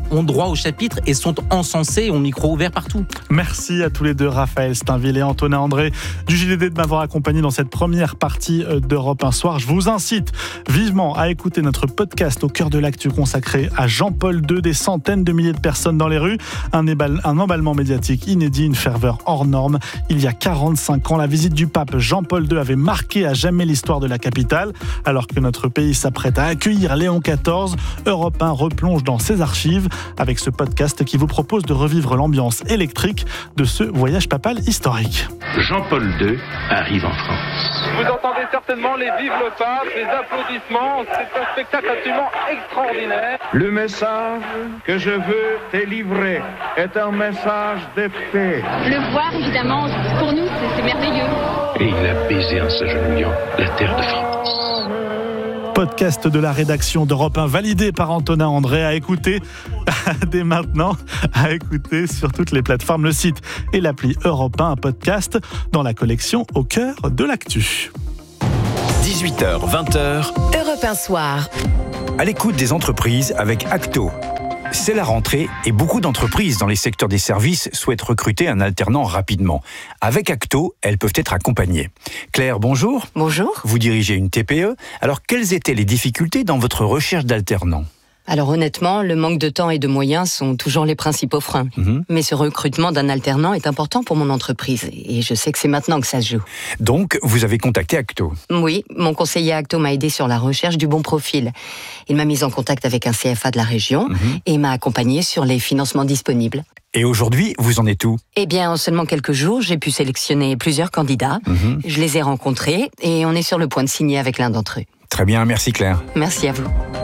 ont droit au chapitre et sont encensés et ont micro ouvert partout. Merci à tous les deux, Raphaël Steinville et Antonin André du JDD, de m'avoir accompagné dans cette première partie d'Europe 1 Soir. Je vous incite vivement à écouter notre podcast Au cœur de l'actu consacré à Jean-Paul II, des centaines de milliers de personnes dans les rues, un emballement médiatique inédit, une ferveur hors norme. Il y a 45 ans, la visite du pape Jean-Paul II avait marqué à jamais l'histoire de la capitale. Alors que notre pays s'apprête à accueillir Léon XIV, Europe 1 replonge dans ses archives avec ce podcast qui vous propose de revivre l'ambiance électrique de ce voyage papal historique. Jean-Paul II arrive en France. Vous entendez certainement les vives le pape, les applaudissements. C'est un spectacle absolument extraordinaire. Le message que je veux te livrer est un message de paix. Le voir, évidemment, pour nous, c'est merveilleux. Et il a baisé en s'agenouillant la terre de France. Podcast de la rédaction d'Europe 1 validé par Antonin André, à écouter dès maintenant, à écouter sur toutes les plateformes, le site et l'appli Europe 1 podcast dans la collection Au cœur de l'actu. 18h, 20h. Europe 1 Soir. À l'écoute des entreprises avec Acto. C'est la rentrée et beaucoup d'entreprises dans les secteurs des services souhaitent recruter un alternant rapidement. Avec Acto, elles peuvent être accompagnées. Claire, bonjour. Bonjour. Vous dirigez une TPE. Alors, quelles étaient les difficultés dans votre recherche d'alternants ? Alors honnêtement, le manque de temps et de moyens sont toujours les principaux freins. Mais ce recrutement d'un alternant est important pour mon entreprise et je sais que c'est maintenant que ça se joue. Donc, vous avez contacté Acto ? Oui, mon conseiller Acto m'a aidé sur la recherche du bon profil. Il m'a mis en contact avec un CFA de la région et m'a accompagné sur les financements disponibles. Et aujourd'hui, vous en êtes où ? Eh bien, en seulement quelques jours, j'ai pu sélectionner plusieurs candidats. Je les ai rencontrés et on est sur le point de signer avec l'un d'entre eux. Très bien, merci Claire. Merci à vous.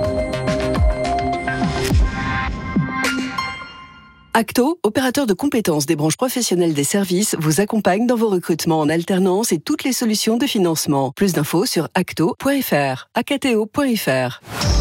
Acto, opérateur de compétences des branches professionnelles des services, vous accompagne dans vos recrutements en alternance et toutes les solutions de financement. Plus d'infos sur acto.fr, acto.fr.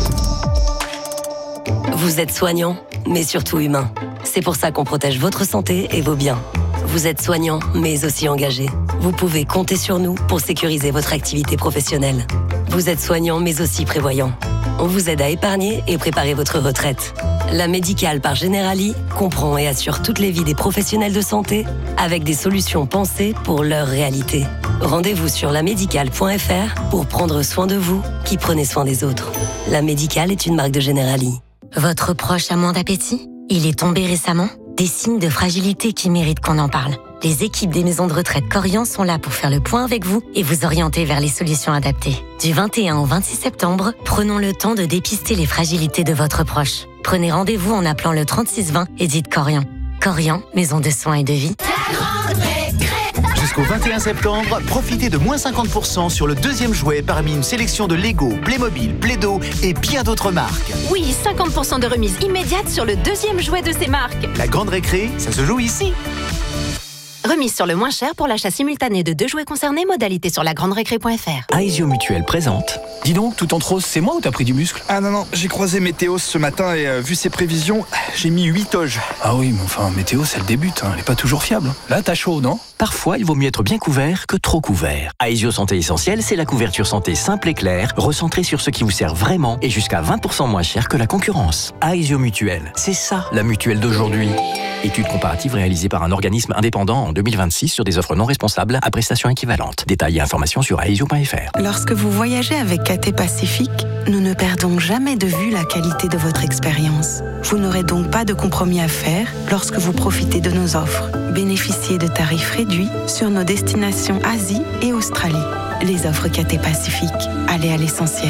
Vous êtes soignant, mais surtout humain. C'est pour ça qu'on protège votre santé et vos biens. Vous êtes soignant, mais aussi engagé. Vous pouvez compter sur nous pour sécuriser votre activité professionnelle. Vous êtes soignant, mais aussi prévoyant. On vous aide à épargner et préparer votre retraite. La Médicale par Generali comprend et assure toutes les vies des professionnels de santé avec des solutions pensées pour leur réalité. Rendez-vous sur lamédicale.fr pour prendre soin de vous qui prenez soin des autres. La Médicale est une marque de Generali. Votre proche a moins d'appétit ? Il est tombé récemment ? Des signes de fragilité qui méritent qu'on en parle. Les équipes des maisons de retraite Corian sont là pour faire le point avec vous et vous orienter vers les solutions adaptées. Du 21 au 26 septembre, prenons le temps de dépister les fragilités de votre proche. Prenez rendez-vous en appelant le 3620 et dites Corian. Corian, maison de soins et de vie. Jusqu'au 21 septembre, profitez de moins 50% sur le deuxième jouet parmi une sélection de Lego, Playmobil, Play-Doh et bien d'autres marques. Oui, 50% de remise immédiate sur le deuxième jouet de ces marques. La grande récré, ça se joue ici. Remise sur le moins cher pour l'achat simultané de 2 jouets concernés, modalité sur lagranderécré.fr. Aesio Mutuel présente. Dis donc, tout en rose, c'est moi ou t'as pris du muscle ? Ah non, j'ai croisé Météo ce matin et vu ses prévisions, j'ai mis 8 toges. Ah oui, mais enfin, Météo, c'est le début, elle est pas toujours fiable. Là, t'as chaud, non ? Parfois, il vaut mieux être bien couvert que trop couvert. Aesio Santé Essentielle, c'est la couverture santé simple et claire, recentrée sur ce qui vous sert vraiment et jusqu'à 20% moins cher que la concurrence. Aesio Mutuel, c'est ça, la mutuelle d'aujourd'hui. Étude comparative réalisée par un organisme indépendant en 2026 sur des offres non responsables à prestations équivalentes. Détails et informations sur aesio.fr. Lorsque vous voyagez avec KT Pacifique, nous ne perdons jamais de vue la qualité de votre expérience. Vous n'aurez donc pas de compromis à faire lorsque vous profitez de nos offres. Bénéficiez de tarifs réduits sur nos destinations Asie et Australie. Les offres KT Pacifique, allez à l'essentiel.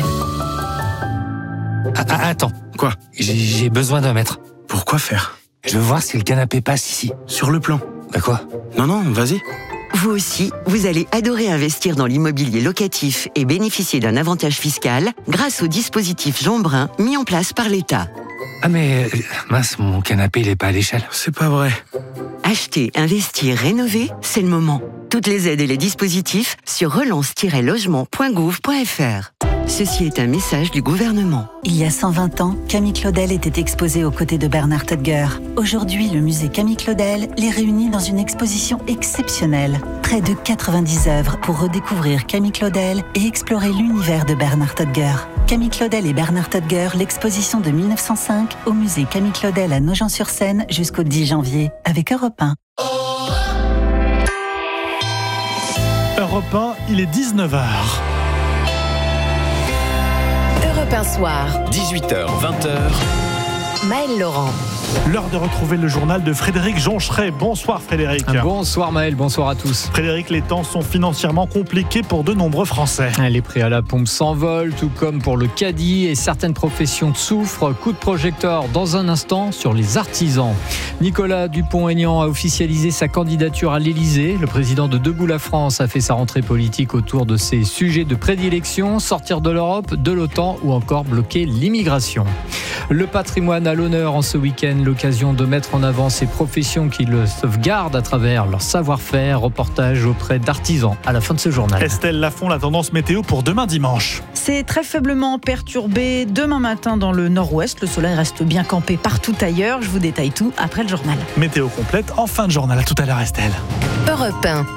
Attends, quoi ? J'ai besoin d'un mètre. Pourquoi faire ? Je veux voir si le canapé passe ici. Sur le plan. Bah quoi ? Non, vas-y. Vous aussi, vous allez adorer investir dans l'immobilier locatif et bénéficier d'un avantage fiscal grâce au dispositif Jean Brun mis en place par l'État. Ah mais, mince, mon canapé, il est pas à l'échelle. C'est pas vrai. Acheter, investir, rénover, c'est le moment. Toutes les aides et les dispositifs sur relance-logement.gouv.fr. Ceci est un message du gouvernement. Il y a 120 ans, Camille Claudel était exposée aux côtés de Bernard Todger. Aujourd'hui, le musée Camille Claudel les réunit dans une exposition exceptionnelle. Près de 90 œuvres pour redécouvrir Camille Claudel et explorer l'univers de Bernard Todger. Camille Claudel et Bernard Todger, l'exposition de 1905 au musée Camille Claudel à Nogent-sur-Seine jusqu'au 10 janvier avec Europe 1. Europe 1, il est 19h. Europe 1 soir. 18h, 20h. Maël Laurent. L'heure de retrouver le journal de Frédéric Joncheret. Bonsoir Frédéric. Bonsoir Maël, bonsoir à tous. Frédéric, les temps sont financièrement compliqués pour de nombreux Français. Les prix à la pompe s'envolent, tout comme pour le caddie, et certaines professions souffrent. Coup de projecteur dans un instant sur les artisans. Nicolas Dupont-Aignan a officialisé sa candidature à l'Élysée. Le président de Debout la France a fait sa rentrée politique autour de ses sujets de prédilection, sortir de l'Europe, de l'OTAN ou encore bloquer l'immigration. Le patrimoine à l'honneur en ce week-end, l'occasion de mettre en avant ces professions qui le sauvegardent à travers leur savoir-faire. Reportage auprès d'artisans à la fin de ce journal. Estelle Lafont, la tendance météo pour demain dimanche. C'est très faiblement perturbé demain matin dans le nord-ouest. Le soleil reste bien campé partout ailleurs. Je vous détaille tout après le journal. Météo complète en fin de journal. À tout à l'heure Estelle. Europe 1.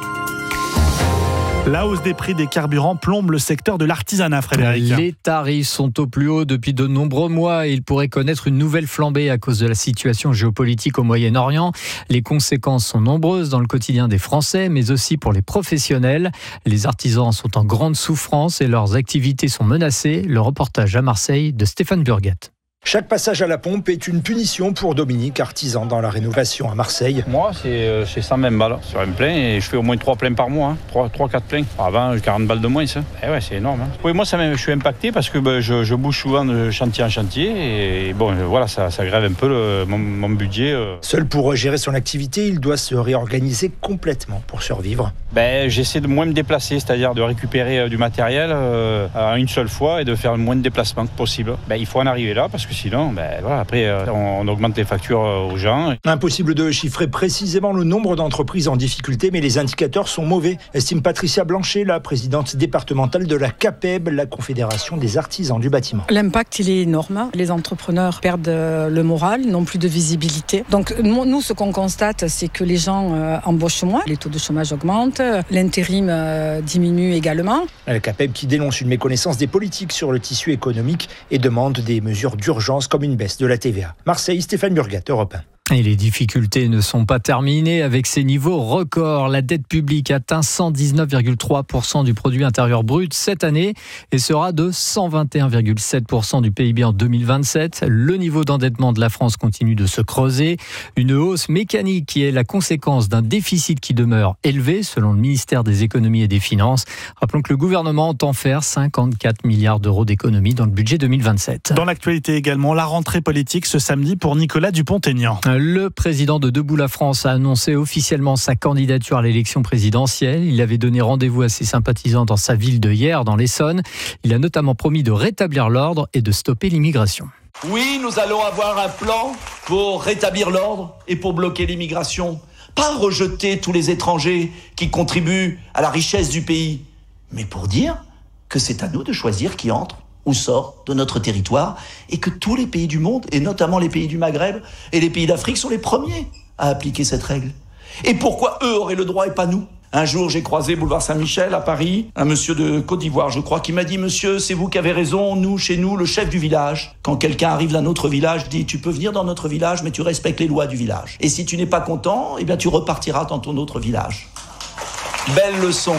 La hausse des prix des carburants plombe le secteur de l'artisanat, Frédéric. Les tarifs sont au plus haut depuis de nombreux mois et ils pourraient connaître une nouvelle flambée à cause de la situation géopolitique au Moyen-Orient. Les conséquences sont nombreuses dans le quotidien des Français, mais aussi pour les professionnels. Les artisans sont en grande souffrance et leurs activités sont menacées. Le reportage à Marseille de Stéphane Burgat. Chaque passage à la pompe est une punition pour Dominique, artisan dans la rénovation à Marseille. Moi, c'est 120 balles sur un plein et je fais au moins 3 pleins par mois. 3-4 pleins. Avant, 40 balles de moins, ça. Eh ouais, c'est énorme. Oui, moi, je suis impacté parce que je bouge souvent de chantier en chantier et bon, voilà, ça grève un peu mon budget. Seul pour gérer son activité, il doit se réorganiser complètement pour survivre. J'essaie de moins me déplacer, c'est-à-dire de récupérer du matériel à une seule fois et de faire le moins de déplacements possible. Il faut en arriver là parce que sinon, après, on augmente les factures aux gens. Impossible de chiffrer précisément le nombre d'entreprises en difficulté, mais les indicateurs sont mauvais, estime Patricia Blanchet, la présidente départementale de la CAPEB, la Confédération des artisans du bâtiment. L'impact, il est énorme. Les entrepreneurs perdent le moral, n'ont plus de visibilité. Donc, nous, ce qu'on constate, c'est que les gens embauchent moins, les taux de chômage augmentent, l'intérim diminue également. La CAPEB qui dénonce une méconnaissance des politiques sur le tissu économique et demande des mesures d'urgence comme une baisse de la TVA. Marseille, Stéphane Burgat, Europe 1. Et les difficultés ne sont pas terminées avec ces niveaux records. La dette publique atteint 119,3% du produit intérieur brut cette année et sera de 121,7% du PIB en 2027. Le niveau d'endettement de la France continue de se creuser. Une hausse mécanique qui est la conséquence d'un déficit qui demeure élevé selon le ministère des Économies et des Finances. Rappelons que le gouvernement entend faire 54 milliards d'euros d'économies dans le budget 2027. Dans l'actualité également, la rentrée politique ce samedi pour Nicolas Dupont-Aignan. Le président de Debout la France a annoncé officiellement sa candidature à l'élection présidentielle. Il avait donné rendez-vous à ses sympathisants dans sa ville de Hyères, dans l'Essonne. Il a notamment promis de rétablir l'ordre et de stopper l'immigration. Oui, nous allons avoir un plan pour rétablir l'ordre et pour bloquer l'immigration. Pas rejeter tous les étrangers qui contribuent à la richesse du pays, mais pour dire que c'est à nous de choisir qui entre ou sort de notre territoire et que tous les pays du monde, et notamment les pays du Maghreb et les pays d'Afrique, sont les premiers à appliquer cette règle. Et pourquoi eux auraient le droit et pas nous ? Un jour, j'ai croisé boulevard Saint-Michel à Paris, un monsieur de Côte d'Ivoire, je crois, qui m'a dit « Monsieur, c'est vous qui avez raison, nous, chez nous, le chef du village. Quand quelqu'un arrive d'un autre village, dit « Tu peux venir dans notre village, mais tu respectes les lois du village. Et si tu n'es pas content, eh bien tu repartiras dans ton autre village. » Belle leçon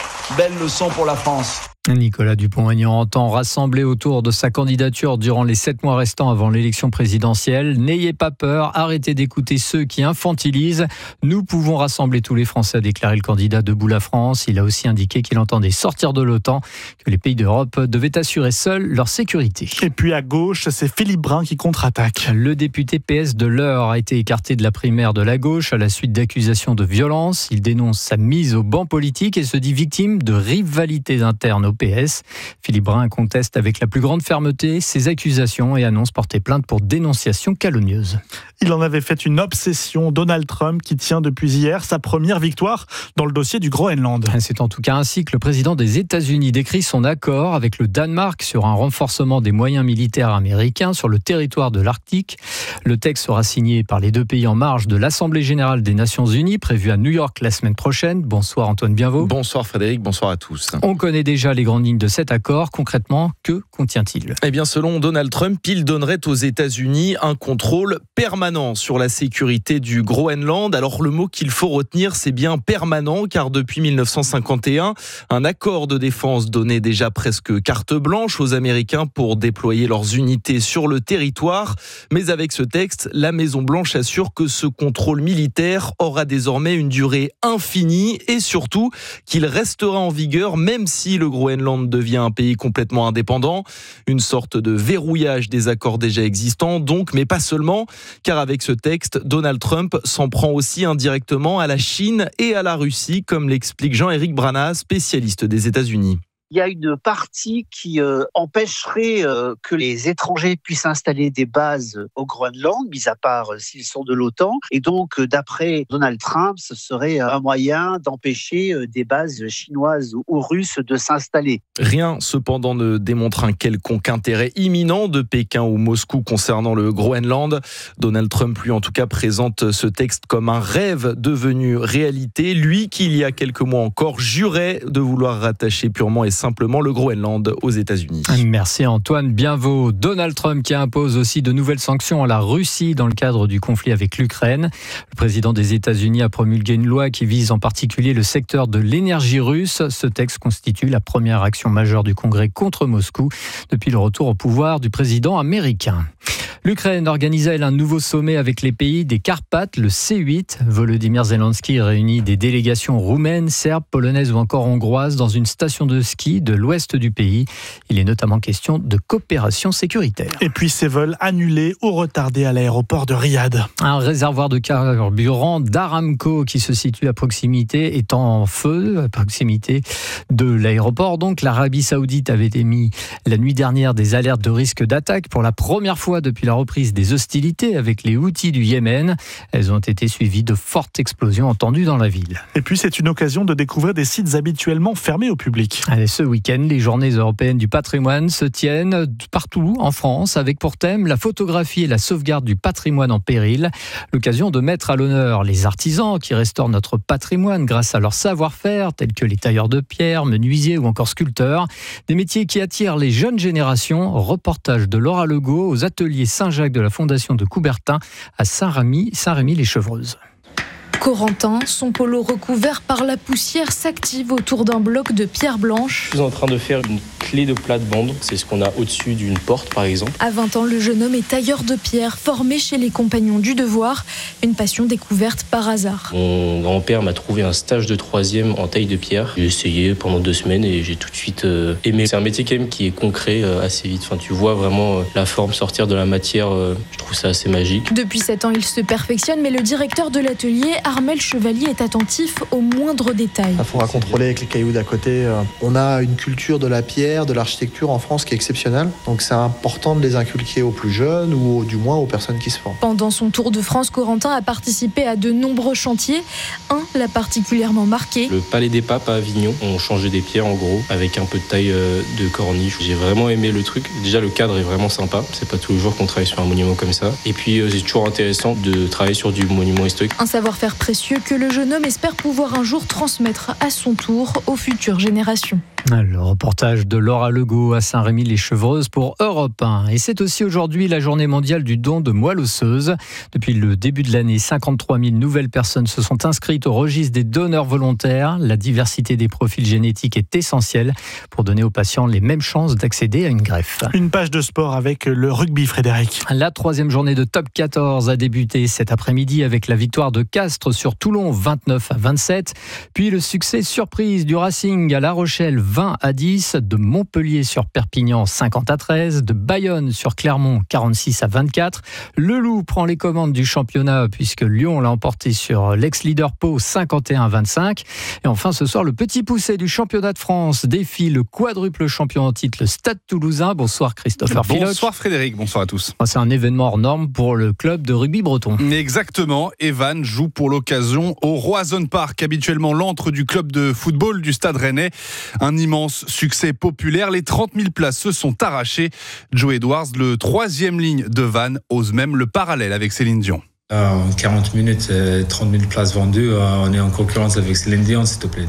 pour la France. Nicolas Dupont-Aignan entend rassembler autour de sa candidature durant les 7 mois restants avant l'élection présidentielle. N'ayez pas peur, arrêtez d'écouter ceux qui infantilisent. Nous pouvons rassembler tous les Français, a déclaré le candidat Debout la France. Il a aussi indiqué qu'il entendait sortir de l'OTAN, que les pays d'Europe devaient assurer seuls leur sécurité. Et puis à gauche, c'est Philippe Brun qui contre-attaque. Le député PS de l'Eure a été écarté de la primaire de la gauche à la suite d'accusations de violence. Il dénonce sa mise au banc politique et se dit victime de rivalités internes au PS. Philippe Brun conteste avec la plus grande fermeté ces accusations et annonce porter plainte pour dénonciation calomnieuse. Il en avait fait une obsession, Donald Trump, qui tient depuis hier sa première victoire dans le dossier du Groenland. C'est en tout cas ainsi que le président des États-Unis décrit son accord avec le Danemark sur un renforcement des moyens militaires américains sur le territoire de l'Arctique. Le texte sera signé par les deux pays en marge de l'Assemblée générale des Nations Unies, prévue à New York la semaine prochaine. Bonsoir Antoine Bienveau. Bonsoir Frédéric, bonsoir à tous. On connaît déjà les grandes lignes de cet accord. Concrètement, que contient-il ? Eh bien, selon Donald Trump, il donnerait aux États-Unis un contrôle permanent sur la sécurité du Groenland. Alors le mot qu'il faut retenir, c'est bien permanent, car depuis 1951, un accord de défense donnait déjà presque carte blanche aux Américains pour déployer leurs unités sur le territoire. Mais avec ce texte, la Maison-Blanche assure que ce contrôle militaire aura désormais une durée infinie et surtout qu'il restera en vigueur même si le Groenland devient un pays complètement indépendant. Une sorte de verrouillage des accords déjà existants donc, mais pas seulement, car avec ce texte, Donald Trump s'en prend aussi indirectement à la Chine et à la Russie, comme l'explique Jean-Éric Brana, spécialiste des États-Unis. Il y a une partie qui empêcherait que les étrangers puissent installer des bases au Groenland, mis à part s'ils sont de l'OTAN. Et donc, d'après Donald Trump, ce serait un moyen d'empêcher des bases chinoises ou russes de s'installer. Rien, cependant, ne démontre un quelconque intérêt imminent de Pékin ou Moscou concernant le Groenland. Donald Trump, lui, en tout cas, présente ce texte comme un rêve devenu réalité. Lui, qui, il y a quelques mois encore, jurait de vouloir rattacher purement et simplement le Groenland aux États-Unis. Merci Antoine Bienveau. Donald Trump qui impose aussi de nouvelles sanctions à la Russie dans le cadre du conflit avec l'Ukraine. Le président des États-Unis a promulgué une loi qui vise en particulier le secteur de l'énergie russe. Ce texte constitue la première action majeure du Congrès contre Moscou depuis le retour au pouvoir du président américain. L'Ukraine organise un nouveau sommet avec les pays des Carpates, le C8. Volodymyr Zelensky réunit des délégations roumaines, serbes, polonaises ou encore hongroises dans une station de ski de l'ouest du pays. Il est notamment question de coopération sécuritaire. Et puis ces vols annulés ou retardés à l'aéroport de Riyad. Un réservoir de carburant d'Aramco qui se situe à proximité est en feu, à proximité de l'aéroport. Donc l'Arabie Saoudite avait émis la nuit dernière des alertes de risque d'attaque pour la première fois depuis la reprise des hostilités avec les Houthis du Yémen. Elles ont été suivies de fortes explosions entendues dans la ville. Et puis c'est une occasion de découvrir des sites habituellement fermés au public. Allez, ce week-end, les journées européennes du patrimoine se tiennent partout en France avec pour thème la photographie et la sauvegarde du patrimoine en péril. L'occasion de mettre à l'honneur les artisans qui restaurent notre patrimoine grâce à leur savoir-faire tels que les tailleurs de pierre, menuisiers ou encore sculpteurs. Des métiers qui attirent les jeunes générations. Reportage de Laura Legault aux ateliers Saint-Jacques de la Fondation de Coubertin à Saint-Rémy-les-Chevreuses. Corentin, son polo recouvert par la poussière, s'active autour d'un bloc de pierre blanche. Je suis en train de faire une clé de plate-bande, c'est ce qu'on a au-dessus d'une porte par exemple. À 20 ans, le jeune homme est tailleur de pierre, formé chez les Compagnons du Devoir, une passion découverte par hasard. Mon grand-père m'a trouvé un stage de 3e en taille de pierre. J'ai essayé pendant 2 semaines et j'ai tout de suite aimé. C'est un métier quand même qui est concret assez vite. Enfin, tu vois vraiment la forme sortir de la matière, je trouve ça assez magique. Depuis 7 ans, il se perfectionne, mais le directeur de l'atelier, Armel Chevalier, est attentif aux moindres détails. Il faudra contrôler avec les cailloux d'à côté. On a une culture de la pierre, de l'architecture en France qui est exceptionnelle. Donc c'est important de les inculquer aux plus jeunes ou du moins aux personnes qui se forment. Pendant son tour de France, Corentin a participé à de nombreux chantiers. Un l'a particulièrement marqué. Le Palais des Papes à Avignon, on changeait des pierres en gros avec un peu de taille de corniche. J'ai vraiment aimé le truc. Déjà le cadre est vraiment sympa. C'est pas tous les jours qu'on travaille sur un monument comme ça. Et puis c'est toujours intéressant de travailler sur du monument historique. Un savoir-faire précieux que le jeune homme espère pouvoir un jour transmettre à son tour aux futures générations. Le reportage de Laura Legault à Saint-Rémy-les-Chevreuses pour Europe 1. Et c'est aussi aujourd'hui la journée mondiale du don de moelle osseuse. Depuis le début de l'année, 53 000 nouvelles personnes se sont inscrites au registre des donneurs volontaires. La diversité des profils génétiques est essentielle pour donner aux patients les mêmes chances d'accéder à une greffe. Une page de sport avec le rugby, Frédéric. La 3e journée de Top 14 a débuté cet après-midi avec la victoire de Castres sur Toulon, 29-27. Puis le succès surprise du Racing à La Rochelle, 20-10, de Montpellier sur Perpignan 50-13, de Bayonne sur Clermont 46-24. Le Loup prend les commandes du championnat puisque Lyon l'a emporté sur l'ex-leader Pau 51-25. Et enfin ce soir, le petit poucet du championnat de France défie le quadruple champion en titre, le Stade Toulousain. Bonsoir Christopher Philoc. Bonsoir Frédéric, bonsoir à tous. C'est un événement hors norme pour le club de rugby breton. Exactement, Evan joue pour l'occasion au Roazhon Park, habituellement l'antre du club de football du Stade Rennais. Un immense succès populaire, les 30 000 places se sont arrachées. Joe Edwards, le 3e ligne de Vannes, ose même le parallèle avec Céline Dion. En 40 minutes, 30 000 places vendues, on est en concurrence avec Céline Dion, s'il te plaît.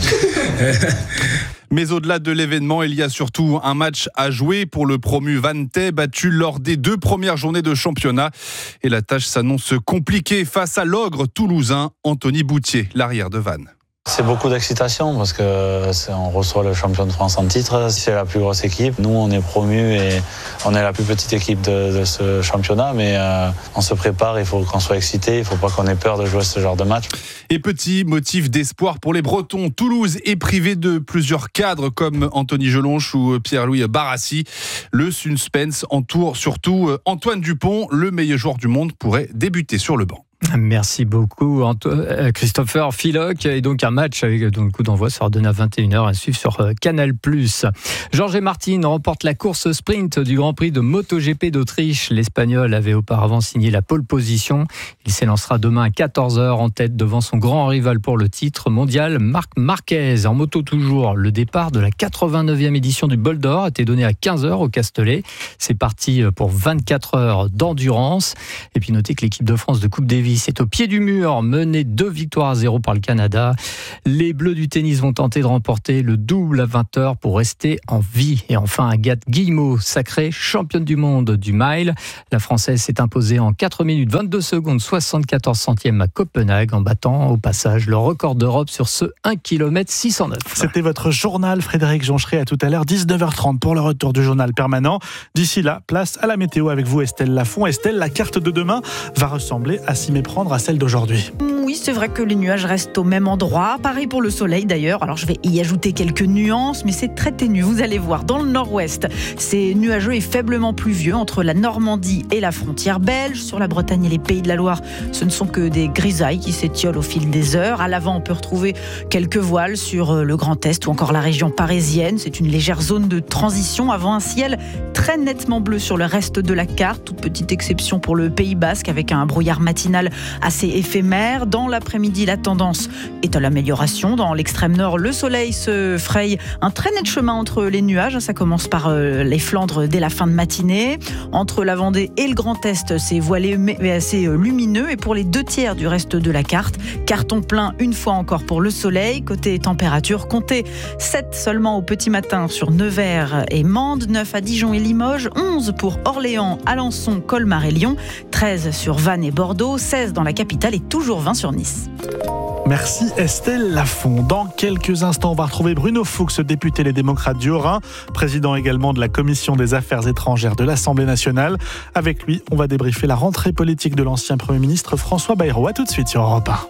Mais au-delà de l'événement, il y a surtout un match à jouer pour le promu Vannetais, battu lors des 2 premières journées de championnat. Et la tâche s'annonce compliquée face à l'ogre toulousain, Anthony Boutier, l'arrière de Vannes. C'est beaucoup d'excitation parce qu'on reçoit le champion de France en titre. C'est la plus grosse équipe. Nous, on est promus et on est la plus petite équipe de ce championnat. Mais on se prépare, il faut qu'on soit excité. Il ne faut pas qu'on ait peur de jouer ce genre de match. Et petit motif d'espoir pour les Bretons. Toulouse est privé de plusieurs cadres comme Anthony Gelonche ou Pierre-Louis Barassi. Le suspense entoure surtout Antoine Dupont. Le meilleur joueur du monde pourrait débuter sur le banc. Merci beaucoup Christopher Philoc. Et donc un match avec le coup d'envoi sera donné à 21h à suivre sur Canal+. Georges et Martin remportent la course sprint du Grand Prix de MotoGP d'Autriche. L'Espagnol avait auparavant signé la pole position. Il s'élancera demain à 14h en tête devant son grand rival pour le titre mondial, Marc Marquez. En moto toujours, le départ de la 89e édition du Bol d'Or était donné à 15h au Castellet. C'est parti pour 24 heures d'endurance. Et puis notez que l'équipe de France de Coupe Davis est au pied du mur, menée 2-0 par le Canada. Les Bleus du tennis vont tenter de remporter le double à 20h pour rester en vie. Et enfin, Agathe Guillemot, sacrée championne du monde du mile. La Française s'est imposée en 4 minutes 22 secondes 74 centièmes à Copenhague en battant au passage le record d'Europe sur ce 1 km 609. C'était votre journal, Frédéric Jonchery. À tout à l'heure, 19h30 pour le retour du journal permanent. D'ici là, place à la météo avec vous, Estelle Lafont. Estelle, la carte de demain va ressembler à s'y méprendre à celle d'aujourd'hui. Oui, c'est vrai que les nuages restent au même endroit. Pareil pour le soleil d'ailleurs. Alors je vais y ajouter quelques nuances, mais c'est très ténu. Vous allez voir, dans le nord-ouest, c'est nuageux et faiblement pluvieux entre la Normandie et la frontière belge. Sur la Bretagne et les Pays de la Loire, ce ne sont que des grisailles qui s'étiolent au fil des heures. À l'avant, on peut retrouver quelques voiles sur le Grand Est ou encore la région parisienne. C'est une légère zone de transition avant un ciel très nettement bleu sur le reste de la carte. Toute petite exception pour le Pays Basque avec un brouillard matinal assez éphémère. Dans l'après-midi, la tendance est à l'amélioration. Dans l'extrême nord, le soleil se fraye un très net chemin entre les nuages. Ça commence par les Flandres dès la fin de matinée. Entre la Vendée et le Grand Est, c'est voilé mais assez lumineux. Et pour les 2/3 du reste de la carte, carton plein une fois encore pour le soleil. Côté température, comptez 7 seulement au petit matin sur Nevers et Mende, 9 à Dijon et Limoges, 11 pour Orléans, Alençon, Colmar et Lyon, 13 sur Vannes et Bordeaux, 16 dans la capitale et toujours 20 sur Nice. Merci Estelle Lafont. Dans quelques instants, on va retrouver Bruno Fuchs, député Les Démocrates du Haut-Rhin, président également de la Commission des Affaires étrangères de l'Assemblée nationale. Avec lui, on va débriefer la rentrée politique de l'ancien Premier ministre François Bayrou. A tout de suite sur Europe 1.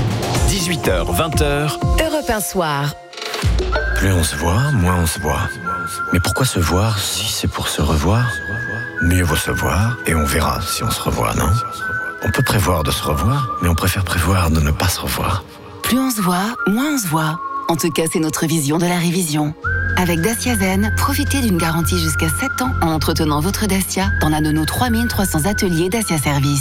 18h, 20h. Europe 1 soir. Plus on se voit, moins on se voit. Mais pourquoi se voir si c'est pour se revoir ? Mieux vaut se voir et on verra si on se revoit, non ? On peut prévoir de se revoir, mais on préfère prévoir de ne pas se revoir. Plus on se voit, moins on se voit. En tout cas, c'est notre vision de la révision. Avec Dacia Zen, profitez d'une garantie jusqu'à 7 ans en entretenant votre Dacia dans l'un de nos 3300 ateliers Dacia Service.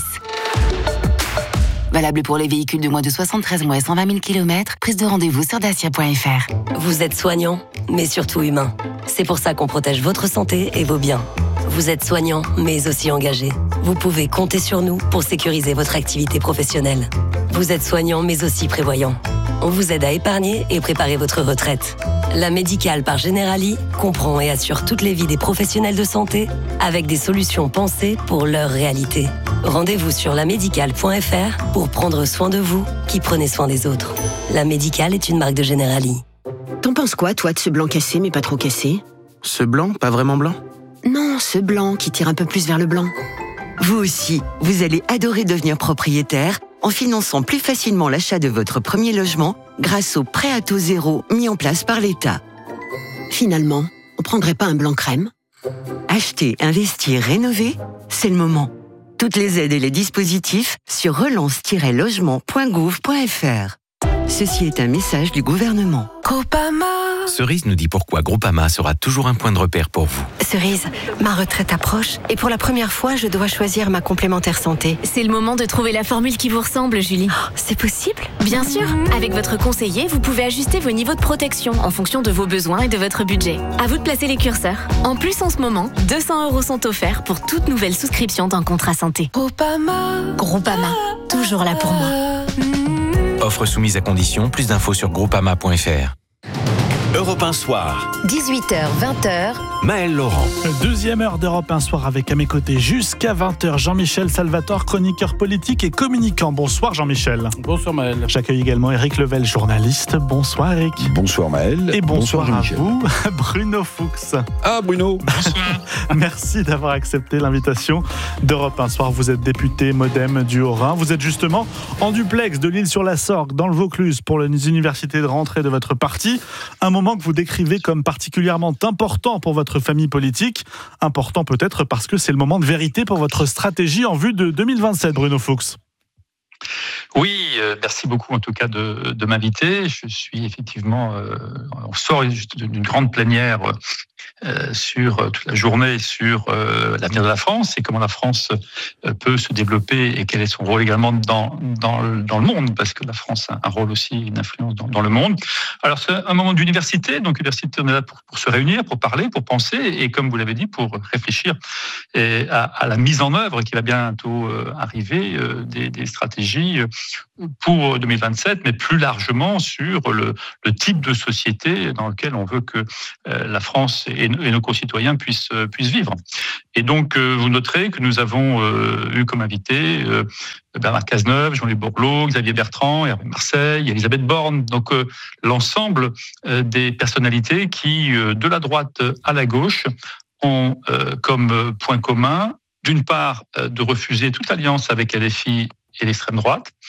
Valable pour les véhicules de moins de 73 mois et 120 000 km. Prise de rendez-vous sur dacia.fr. Vous êtes soignant, mais surtout humain. C'est pour ça qu'on protège votre santé et vos biens. Vous êtes soignant, mais aussi engagé. Vous pouvez compter sur nous pour sécuriser votre activité professionnelle. Vous êtes soignant, mais aussi prévoyant. On vous aide à épargner et préparer votre retraite. La Médicale par Generali comprend et assure toutes les vies des professionnels de santé avec des solutions pensées pour leur réalité. Rendez-vous sur lamédicale.fr pour prendre soin de vous qui prenez soin des autres. La Médicale est une marque de Generali. T'en penses quoi, toi, de ce blanc cassé mais pas trop cassé ? Ce blanc, pas vraiment blanc ? Non, ce blanc qui tire un peu plus vers le blanc. Vous aussi, vous allez adorer devenir propriétaire en finançant plus facilement l'achat de votre premier logement grâce au prêt à taux zéro mis en place par l'État. Finalement, on prendrait pas un blanc crème ? Acheter, investir, rénover, c'est le moment. Toutes les aides et les dispositifs sur relance-logement.gouv.fr. Ceci est un message du gouvernement. Groupama. Cerise nous dit pourquoi Groupama sera toujours un point de repère pour vous. Cerise, ma retraite approche et pour la première fois, je dois choisir ma complémentaire santé. C'est le moment de trouver la formule qui vous ressemble, Julie. Oh, c'est possible ? Bien sûr. Avec votre conseiller, vous pouvez ajuster vos niveaux de protection en fonction de vos besoins et de votre budget. À vous de placer les curseurs. En plus, en ce moment, 200 € sont offerts pour toute nouvelle souscription d'un contrat santé. Groupama, toujours là pour moi. Offre soumise à condition, plus d'infos sur groupama.fr. Europe 1 Soir. 18h, 20h. Maël Laurent. Deuxième heure d'Europe 1 Soir avec à mes côtés jusqu'à 20h Jean-Michel Salvatore, chroniqueur politique et communicant. Bonsoir Jean-Michel. Bonsoir Maël. J'accueille également Éric Level, journaliste. Bonsoir Éric. Bonsoir Maël. Et bonsoir à vous, Bruno Fuchs. Ah Bruno. Bonsoir. Merci d'avoir accepté l'invitation d'Europe 1 Soir. Vous êtes député Modem du Haut-Rhin. Vous êtes justement en duplex de l'Île-sur-la-Sorgue dans le Vaucluse pour les universités de rentrée de votre parti. Un moment que vous décrivez comme particulièrement important pour votre famille politique. Important peut-être parce que c'est le moment de vérité pour votre stratégie en vue de 2027, Bruno Fuchs. Oui, merci beaucoup en tout cas de m'inviter. Je suis effectivement, on sort d'une grande plénière sur toute la journée sur l'avenir de la France et comment la France peut se développer et quel est son rôle également dans le monde, parce que la France a un rôle aussi, une influence dans le monde. Alors c'est un moment d'université, donc l'université on est là pour se réunir, pour parler, pour penser et comme vous l'avez dit, pour réfléchir à la mise en œuvre qui va bientôt arriver des stratégies pour 2027, mais plus largement sur le type de société dans lequel on veut que la France et nos concitoyens puissent vivre. Et donc, vous noterez que nous avons eu comme invités Bernard Cazeneuve, Jean-Louis Borloo, Xavier Bertrand, Hervé Marseille, Elisabeth Borne. Donc, l'ensemble des personnalités qui, de la droite à la gauche, ont comme point commun, d'une part, de refuser toute alliance avec LFI et l'extrême droite,